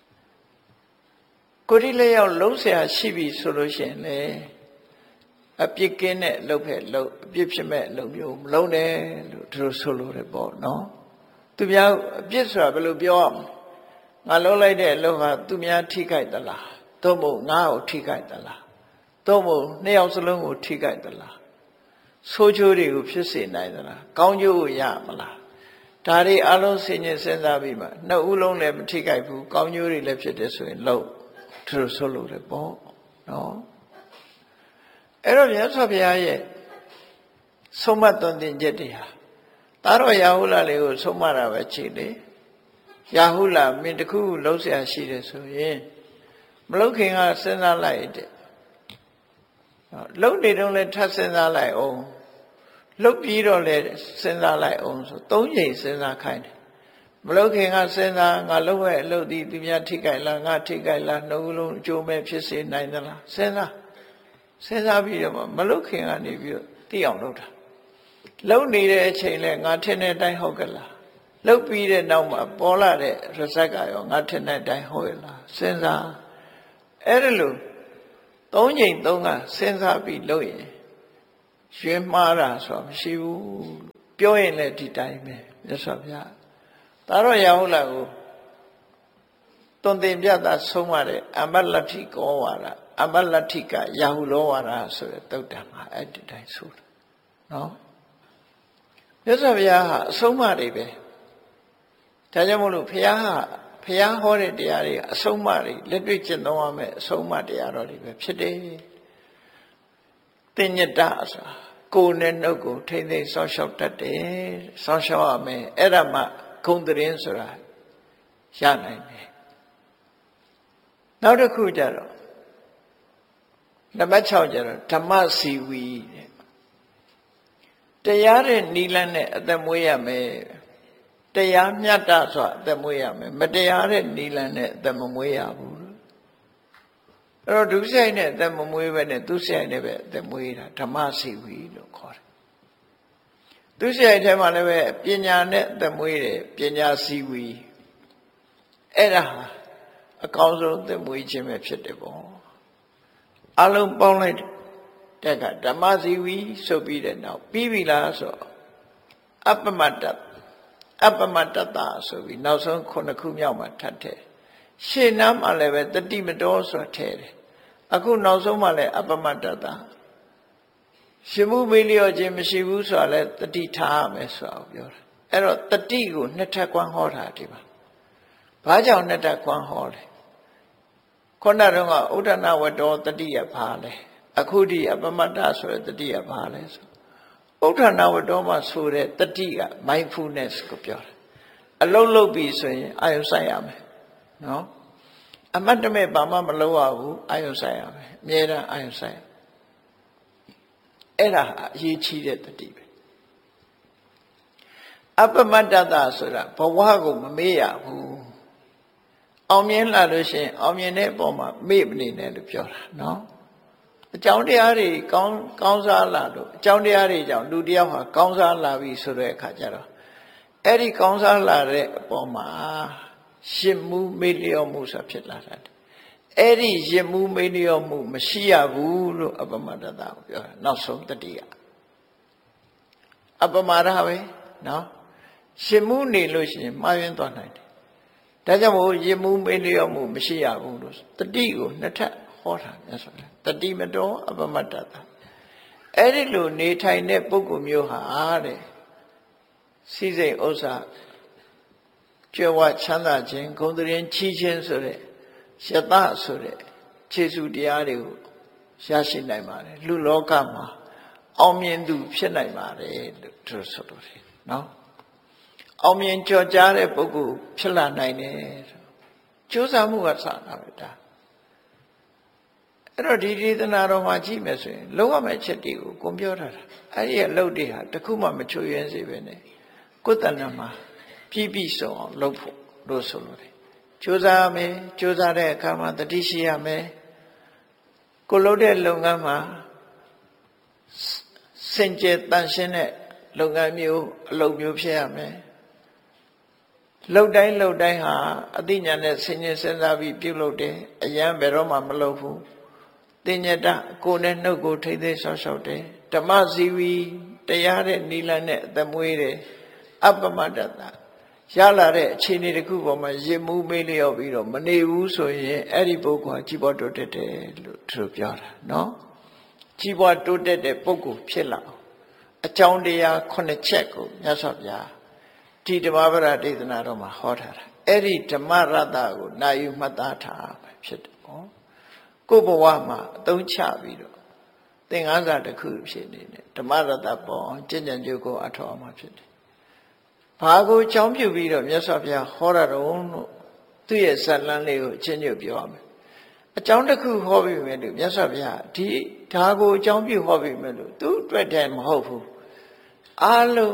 ကိုယ်ဒီလျောက်လုံးเสียရှိပြီဆိုလို့ရှိရင်လေအပြစ်ကင်းတဲ့လှုပ်ဖက်လှုပ်အပြစ်ဖြစ်မဲ့လှုပ်မျိုးမလုံးနဲ့လို့သူတို့ဆိုလို့ရပေါ့နော်သူများအပြစ်ဆိုတာဘယ်လိုပြောရမလဲငါလုံးလိုက်တဲ့အလုပ်ဟာသူများထိခိုက်သလားသို့မဟုတ်ငါ့ကိုထိခိုက်သလားသို့မဟုတ်နှစ်ယောက်စလုံးကိုထိခိုက်သလားဆိုးကျိုးတွေကိုဖြစ်စေနိုင်သလားကောင်းကျိုးကိုရမလားဒါတွေအလုံးစဉ်းကျင်စဉ်းစားပြီးမှနှစ်ဦးလုံးလည်းမထိခိုက်ဘူးကောင်းကျိုးတွေလည်းဖြစ်တယ်ဆိုရင်လို့သူတို့ဆိုလို့ရပေါ့နော်အဲ့တော့မြတ်စွာဘုရားရဲ့ဆုံးမသွန်သင်ချက်တွေဟာသာတော်ရာဟုလလေးကိုဆုံးမတာပဲခြေလေရာဟုလမင်းတခုလုံးเสียရှိတယ်ဆိုရင်မလုခင်ကစဉ်းစားလိုက်တဲ့လုံနေတော့လဲထပ်စဉ်းစားလိုက်အောင်လုတ်ပြီးတော့လဲစဉ်းစားလိုက်အောင်ဆို၃ချိန်စဉ်းစားခိုင်းတယ်မလုခင်ကစဉ်းစားငါလုံးရဲ့အလုပ်ဒီသူများထိကြိုက်လားငါထိကြိုက်လားနှုတ်လုံးအကျိုးမဲ့ဖြစ်စေနိုင်သလားစဉ်းစားပြီးတော့မလုခင်ကနေပြီးတော့သိအောင်လုပ်တာလုံနေတဲ့အချိန်လဲငါထင်တဲ့အတိုင်းဟုတ်ကလားလုတ်ပြီးတဲ့နောက်မှာပေါ်လာတဲ့ရစက်ကရောငါထင်တဲ့အတိုင်းဟုတ်ရဲ့လားစဉ်းစားအဲ့ဒါလို့ 3 ချိန် 3 ကစဉ်းစားပြီးလုပ်ရင်ရွှေမှားတာဆိုတာမရှိဘူးပြောရင်လည်းဒီတိုင်းပဲမြတ်စွာဘုရားဒါတော့ရဟုတ်လားကိုသွန်သင်ပြတာဆုံးမတဲ့အမ္ပလတ္ထိကောဝါဒအမ္ပလတ္ထိကရာဟုလောဝါဒဆိုတဲ့သုတ်တံမှာအဲ့ဒီတိုင်းဆိုတာနော်မြတ်စွာဘုရားဟာအဆုံးအမတွေပဲဒါကြောင့်မို့လို့ဘုရားဟောတဲ့တရားတွေကအဆုံးအမတွေလက်တွေ့ကျင့်သုံးရမယ်အဆုံးအမတရားတော်တွေပဲဖြစ်တယ်တင်ညတဆိုတာကိုယ်နဲ့နှုတ်ကိုထိမ့်သိမ့်ဆောင်းလျှောက်တတ်တယ်ဆောင်းလျှောက်ရမယ်အဲ့ဒါမှဂုဏ်သတင်းဆိုတာရနိုင်တယ်နောက်တစ်ခုကျတော့နံပါတ် 6ကျတော့ဓမ္မစီဝီတဲ့တရားတဲ့နိလန်းနဲ့အသက်မွေးရမယ်တရားမြတ်တာဆိုတာအသက်မွေးရမယ်မတရားတဲ့နိလန်းနဲ့အသက်မမွေးရဘူးအဲ့တော့ဒုစရိုက်နဲ့အသက်မမွေးပဲနဲ့သူစရိုက်နဲ့ပဲအသက်မွေးတာဓမ္မစီဝီလို့ခေါ်တယ်သူစရိုက်ထဲမှာလည်းပဲပညာနဲ့အသက်မွေးတယ်ပညာစီဝီအဲ့ဒါအကောင်းဆုံးအသက်မွေးခြင်းပဲဖြစ်တယ်ပေါ့အလုံးပေါင်းလိုက်တဲ့ကဓမ္မစီဝီဆိုပြီးတဲ့နောက်ပြီးပြီလားဆိုအပ္ပမတ္တတာဆိုပြီးနောက်ဆုံး9ခုမြောက်မှာထပ်တယ်ရှေ့နားမှာလည်းပဲတတိမတော်ဆိုထည့်တယ်အခုနောက်ဆုံးမှာလည်းအပ္ပမတ္တတာရှင်မှုမေးလျော့ခြင်းမရှိဘူးဆိုတာလည်းတတိထားရမယ်ဆိုတာကိုပြောတာအဲ့တော့တတိကိုနှစ်ထပ်ကွမ်းဟောတာဒီမှာဘာကြောင့်နှစ်ထပ်ကွမ်းဟောလဲခုနတုန်းကဥဒ္ဒနာဝတ္တောတတိယဘာလဲအခုဒီအပ္ပမတ္တဆိုတဲ့တတိယဘာလဲဆိုဥဒ္ဒနာဝတ္တောမှာဆိုတဲ့တတိက mindfulness ကိုပြောတာအလုံးလုံးပြီဆိုရင်အာယုစိုက်ရမယ်နော်အမတ်တမဲ့ဘာမှမလုပ်ရဘူးအာယုစိုက်ရမယ်အမြဲတမ်းအာယုစိုက်အဲ့ဒါအရေးကြီးတဲ့တတိပဲအပ္ပမတ္တတာဆိုတာဘဝကိုမမေ့ရဘူးအောင်မြင်လာလို့ရှိရင်အောင်မြင်တဲ့အပေါ်မှာမေ့မနေနဲ့လို့ပြောတာနော်အကြောင်းတရားတွေကောင်းစားလာလို့အကြောင်းတရားတွေကြောင့်လူတယောက်ဟာကောင်းစားလာပြီဆိုတဲ့အခါကျတော့အဲ့ဒီကောင်းစားလာတဲ့အပေါ်မှာရှင်းမှုမေ့လျော့မှုဆိုဖြစ်လာတာအဲ့ဒီရှင်းမှုမေ့လျော့မှုမရှိရဘူးလို့အပ္ပမတ္တတာကိုပြောတာနောက်ဆုံးတတိယအပ္ပမရပဲနော်ရှင်းမှုနေလို့ရှိရင်မှားယွင်းသွားနိုင်တယ်ဒါကြောင့်မို့ရှင်းမှုမေ့လျော့မှုမရှိရဘူးလို့တတိကိုနှစ်ထပ်ဟောတာမြတ်စွာဘုရားတတိမတော်အပ္ပမတ္တတာအဲ့ဒီလိုနေထိုင်တဲ့ပုဂ္ဂိုလ်မျိုးဟာတဲ့စိစိတ်ဥစ္စာကြွယ်ဝချမ်းသာခြင်းဂုဏ်သတင်းချီးခြင်းဆိုတဲ့ယတဆိုတဲ့ခြေဆုတရားတွေကိုရရှိနိုင်ပါတယ်လူလောကမှာအောင်မြင်သူဖြစ်နိုင်ပါတယ်လို့သူဆိုလို့တယ်နော်အောင်မြင်ကြော်ကြားတဲ့ပုဂ္ဂိုလ်ဖြစ်လာနိုင်တယ်ကြိုးစားမှုကစတာပဲဒါအဲ့တော့ဒီဒေသနာတော်မှာကြည့်မယ်ဆိုရင်လုံးဝမဲ့ချက်တွေကိုကိုပြောထားတာအဲ့ဒီအလုပ်တွေဟာတခုမှမချွေရင်းစေပဲနဲ့ကိုယ်တဏ္ဍာမှာပြီးဆုံးအောင်လုပ်ဖို့လို့ဆိုလို့တယ်ကြိုးစားရမယ်ကြိုးစားတဲ့အခါမှာတတိရှိရမယ်ကိုလုပ်တဲ့လုပ်ငန်းမှာစင်ကြယ်တန်ရှင်းတဲ့လုပ်ငန်းမျိုးအလုပ်မျိုးဖြစ်ရမယ်လုပ်တိုင်းဟာအသိဉာဏ်နဲ့စဉ်းကျင်စဉ်းစားပြီးပြုလုပ်တယ်အယံဘယ်တော့မှမလုပ်ဘူးတင်ညတကိုယ်နဲ့နှုတ်ကိုထိမ့်သိမ်းဆောက်ရှောက်တယ်ဓမ္မဇီဝီတရားတဲ့နိလန်းနဲ့အသက်မွေးတယ်အပ္ပမတ္တတာရလာတဲ့အခြေအနေတစ်ခုပေါ်မှာရစ်မှုမေးလျော့ပြီးတော့မနေဘူးဆိုရင်အဲ့ဒီပုဂ္ဂိုလ်ကကြီးပွားတိုးတက်တယ်လို့သူတို့ပြောတာနော်ကြီးပွားတိုးတက်တဲ့ပုဂ္ဂိုလ်ဖြစ်လာအောင်အကြောင်းတရား9ချက်ကိုမြတ်စွာဘုရားဒီဓမ္မပဒဒေသနာတော်မှာဟောထားတာအဲ့ဒီဓမ္မရတ္တကိုနာယူမှတ်သားထားမှာဖြစ်တယ်ပေါ့ကိုယ်ဘဝမှာအသုံးချပြီးတော့သင်္ကန်းစာတစ်ခုဖြစ်နေတဲ့ဓမ္မရတ္တပေါ်ကျင့်ကြံကြိုးကိုအထောက်အမှာဖြစ်တယ်ဘာကိုအကြောင်းပြုပြီးတော့မြတ်စွာဘုရားဟောတာတော့လို့သူ့ရဲ့ဇာတ်လမ်းလေးကိုအချင်းချင်းပြောရမယ်အကြောင်းတစ်ခုဟောပြီးမယ်လို့မြတ်စွာဘုရားဒီဒါကိုအကြောင်းပြုဟောပြီးမယ်လို့သူ့အတွက်တည်းမဟုတ်ဘူးအားလုံး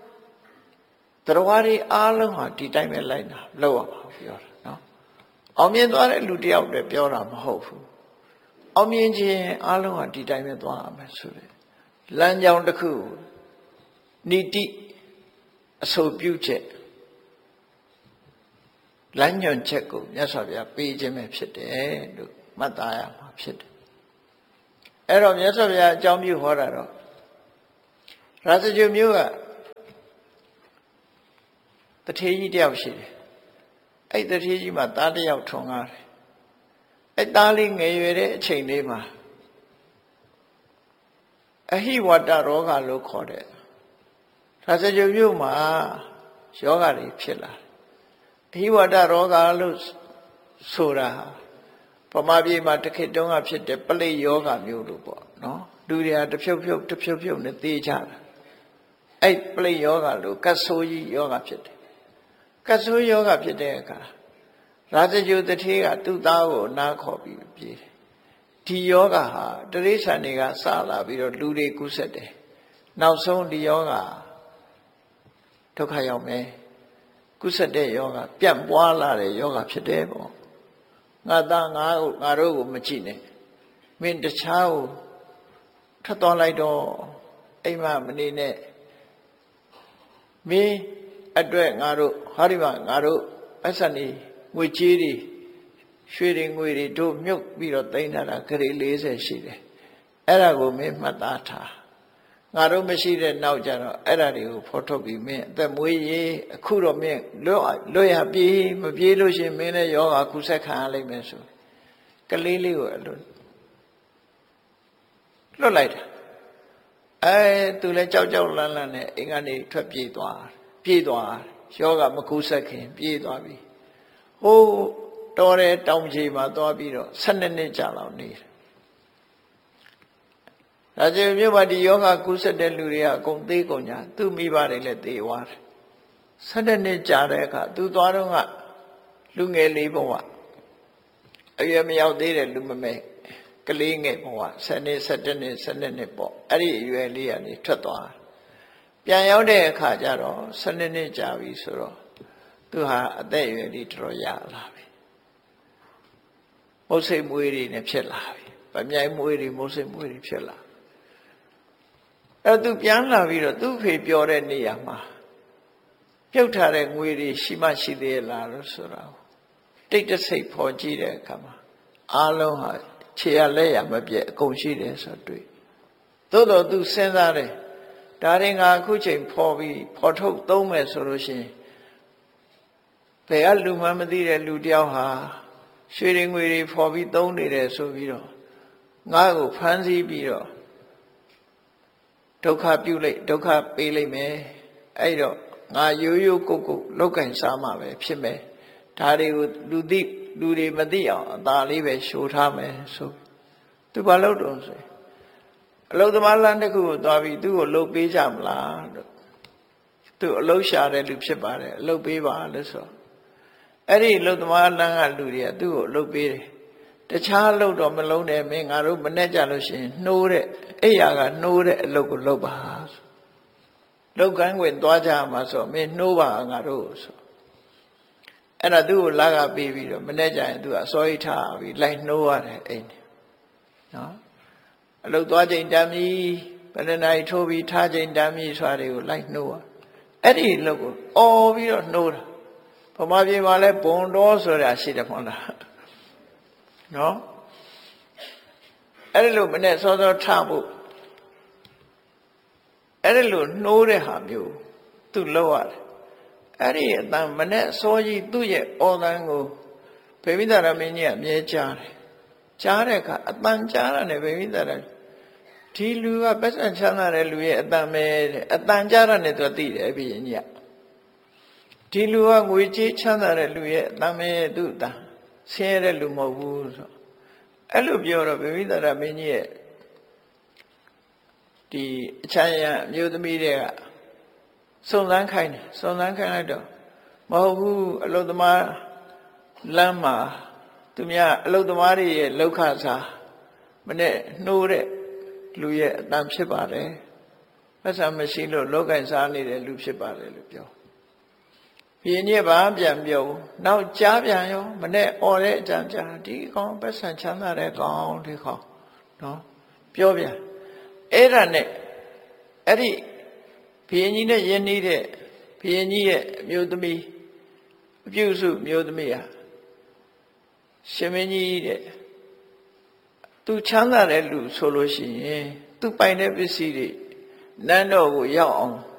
တရားတွေအားလုံးဟာဒီတိုင်းပဲလိုက်တာလောက်ရမှာပြောတာနော်အောင်မြင်သွားတဲ့လူတယောက်တည်းပြောတာမဟုတ်ဘူးအောင်မြင်ခြင်းအားလုံးဟာဒီတိုင်းပဲသွားရမယ်ဆိုတဲ့လမ်းကြောင်းတစ်ခုနိတိအဆိုပြုချက်လမ်းညွှန်ချက်ကိုမြတ်စွာဘုရားပေးခြင်းပဲဖြစ်တယ်လို့မှတ်သားရမှာဖြစ်တယ်အဲ့တော့မြတ်စွာဘုရားအကြောင်းပြုဟောတာတော့ရာဇဂြိုလ်မြို့ကတထေးကြီးတယောက်ရှိတယ်အဲ့တထေးကြီးမှာသားတစ်ယောက်ထွန်ကားတယ်အဲ့သားလေးငယ်ရွယ်တဲ့အချိန်လေးမှာအဟိဝတ္တရောဂါလို့ခေါ်တယ်ရာဇဂြိုလ်မြို့မှာယောဂတွေဖြစ်လာတယ်အဟိဝတ္တရောဂါလို့ဆိုတာဗမာပြည်မှာတစ်ခေတ်တုန်းကဖြစ်တဲ့ပလိယောဂမျိုးလို့ပေါ့နော်လူတွေကတဖြုတ်ဖြုတ်နဲ့သေကြတာအဲ့ပလိယောဂလို့ကတ်ဆိုးကြီးယောဂဖြစ်တယ်ကတ်ဆိုးယောဂဖြစ်တဲ့အခါရာဇဂြိုလ်တထေးကသူ့သားကိုနားခေါ်ပြီးပြေးတယ်ဒီယောဂဟာတရိစ္ဆာန်တွေကစလာပြီးတော့လူတွေကူးဆက်တယ်နောက်ဆုံးဒီယောဂဒုက္ခရောက်မယ်ကုသတဲ့ယောဂပြန့်ပွားလာတဲ့ယောဂဖြစ်တယ်ပေါ့ငါသားငါတို့ကိုမကြည့်နဲ့မင်းတခြားကိုထပ်သွားလိုက်တော့အိမ်မမနေနဲ့မင်းအတွက်ငါတို့ဟာဒီမှာငါတို့အဆန်နေငွေကြေးတွေရွှေတွေငွေတွေတို့မြုပ်ပြီးတော့သိမ်းထားတာဂရေ40ရှိတယ်အဲ့ဒါကိုမင်းမှတ်သားထားငါတို့မရှိတဲ့နောက်ကျတော့အဲ့ဒါတွေကိုဖော်ထုတ်ပြီးမင်းအသက်မွေးရေးအခုတော့မင်းလွတ်ရပြေးမပြေးလို့ရှိရင်မင်းလည်းယောဂကုဆက်ခံရလိမ့်မယ်ဆိုကလေးလေးကိုအဲ့လိုလွတ်လိုက်တာသူလည်းကြောက်လန့်နဲ့အိမ်ကနေထွက်ပြေးသွားယောဂမကုဆက်ခင်ပြေးသွားပြီဟိုးတော်တဲ့တောင်ကြီးမှာသွားပြီးတော့12နှစ်ကြာလောက်နေတယ်ဒါကြောင့်မြို့မှာဒီယောဂကုသတဲ့လူတွေကအကုန်သေးကုန်ကြသူ့မိဘတွေလည်းသေသွားတယ်12နှစ်ကြာတဲ့အခါသူသွားတော့ကလူငယ်လေးဘဝအရွယ်မရောက်သေးတဲ့လူမမဲကလေးငယ်ဘဝ10နှစ်17နှစ်12နှစ်ပေါ့အဲ့ဒီအရွယ်လေးကနေထွက်သွားပြန်ရောက်တဲ့အခါကျတော့12နှစ်ကြာပြီဆိုတော့သူဟာအသက်အရွယ်လေးတော်တော်ရလာပြီမုတ်စိတ်မွေးတွေနဲ့ဖြစ်လာပြီဗမြိုင်မွေးတွေမုတ်စိတ်မွေးတွေဖြစ်လာအဲ့သူပြန်လာပြီးတော့သူ့ဖေပြောတဲ့နေရာမှာပြုတ်ထားတဲ့ငွေတွေရှိမှရှိသေးလားလို့ဆိုတာတိတ်တဆိတ်ဖော်ကြည့်တဲ့အခါမှာအားလုံးဟာခြေရလက်ရမပြည့်အကုန်ရှိတယ်ဆိုတွေ့သို့တော်သူစဉ်းစားတယ်ဒါရင်ငါအခုချိန်ဖော်ပြီးဖော်ထုတ်သုံးမယ်ဆိုလို့ရှိရင်ဘယ်ကလူမှမသိတဲ့လူတယောက်ဟာရွှေတွေငွေတွေဖော်ပြီးသုံးနေတယ်ဆိုပြီးတော့ငါ့ကိုဖမ်းဆီးပြီးတော့ဒုက္ခပြုလိုက်ဒုက္ခပေးလိုက်မယ်အဲ့တော့ငါရိုးရိုးကုတ်လောက်ကင်စားမှပဲဖြစ်မယ်ဒါတွေကိုလူတွေမသိအောင်အသာလေးပဲရှိုးထားမယ်ဆိုသူဘာလုပ်တော့ဆိုအလုသမားလမ်းတစ်ခုကိုသွားပြီးသူ့ကိုလှုပ်ပေးကြမလားလို့သူအလုရှာတဲ့လူဖြစ်ပါတယ်အလုပေးပါလို့ဆိုအဲ့ဒီအလုသမားလမ်းကလူတွေကသူ့ကိုလှုပ်ပေးတယ်တခြားလှုပ်တော့မလုံးနဲ့မင်းငါတို့မနဲ့ကြလို့ရှိရင်နှိုးတဲ့အိယာကနှိုးတဲ့အလုပ်ကိုလုပ်ပါဆိုလောက်ကန်းဝင်သွားကြမှာဆိုမင်းနှိုးပါငါတို့ဆိုအဲ့ဒါသူ့ကိုလာကပေးပြီးတော့မနဲ့ကြရင်သူကအစောကြီးထားပြီးလိုက်နှိုးရတယ်အိမ်နော်အလုပ်သွားချိန်တမ်းပြီးဘယ်နှနိုင်ထိုးပြီးထားချိန်တမ်းပြီးဆိုတာတွေကိုလိုက်နှိုးရအဲ့ဒီအလုပ်ကိုအော်ပြီးတော့နှိုးတာဗမာပြည်မှာလဲဘွန်တော်ဆိုတာရှိတယ်မဟုတ်လားနော်အဲ့ဒီလိုမနဲ့စောစောထဖို့အဲ့ဒီလိုနှိုးတဲ့ဟာမျိုးသူလောက်ရတယ်အဲ့ဒီအတန်မနဲ့စောကြီးသူ့ရဲ့အော်တန်ကိုဗေမိသာရမင်းကြီးကအမြဲကြားတယ်ကြားတဲ့အခါအတန်ကြားရတယ်ဗေမိသာရဒီလူကပတ်စံချမ်းသာတဲ့လူရဲ့အတန်ပဲတဲ့အတန်ကြားရတယ်သူသိတယ်ဘုရင်ကြီးကဒီလူကငွေကြေးချမ်းသာတဲ့လူရဲ့အတန်ပဲသူ့အတန်ဆင်းရဲတဲ့လူမဟုတ်ဘူးဆိုအဲ့လိုပြောတော့ဗေမိသာရမင်းကြီးရဲ့ဒီအချမ်းရံအမျိုးသမီးတွေကစုံစမ်းခိုင်းလိုက်တော့မဟုတ်ဘူးအလုသမားလမ်းမှာသူများအလုသမားတွေရဲ့လောက်ခစားမနဲ့နှိုးတဲ့လူရဲ့အတန်ဖြစ်ပါတယ်ပတ်စံမရှိလို့လောက်ကင်စားနေတဲ့လူဖြစ်ပါတယ်လို့ပြောဘုရင်ကြီးဘာပြန်ပြောနောက်ကြားပြန်ရောမနဲ့អော်တဲ့အကြံကြားဒီကောင်ပတ်စံချမ်းသာတဲ့ကောင်ဒီကောင်နော်ပြောပြန်အဲ့ဒါနဲ့အဲ့ဒီဘုရင်ကြီးနဲ့ယဉ်နေတဲ့ဘုရင်ကြီးရဲ့အမျိုးသမီးအပြုစုမျိုးသမီးဟာရှင်မင်းကြီးတဲ့သူချမ်းသာတဲ့လူဆိုလို့ရှိရင်သူပိုင်တဲ့ပစ္စည်းတွေနန်းတော်ကိုရောက်အောင်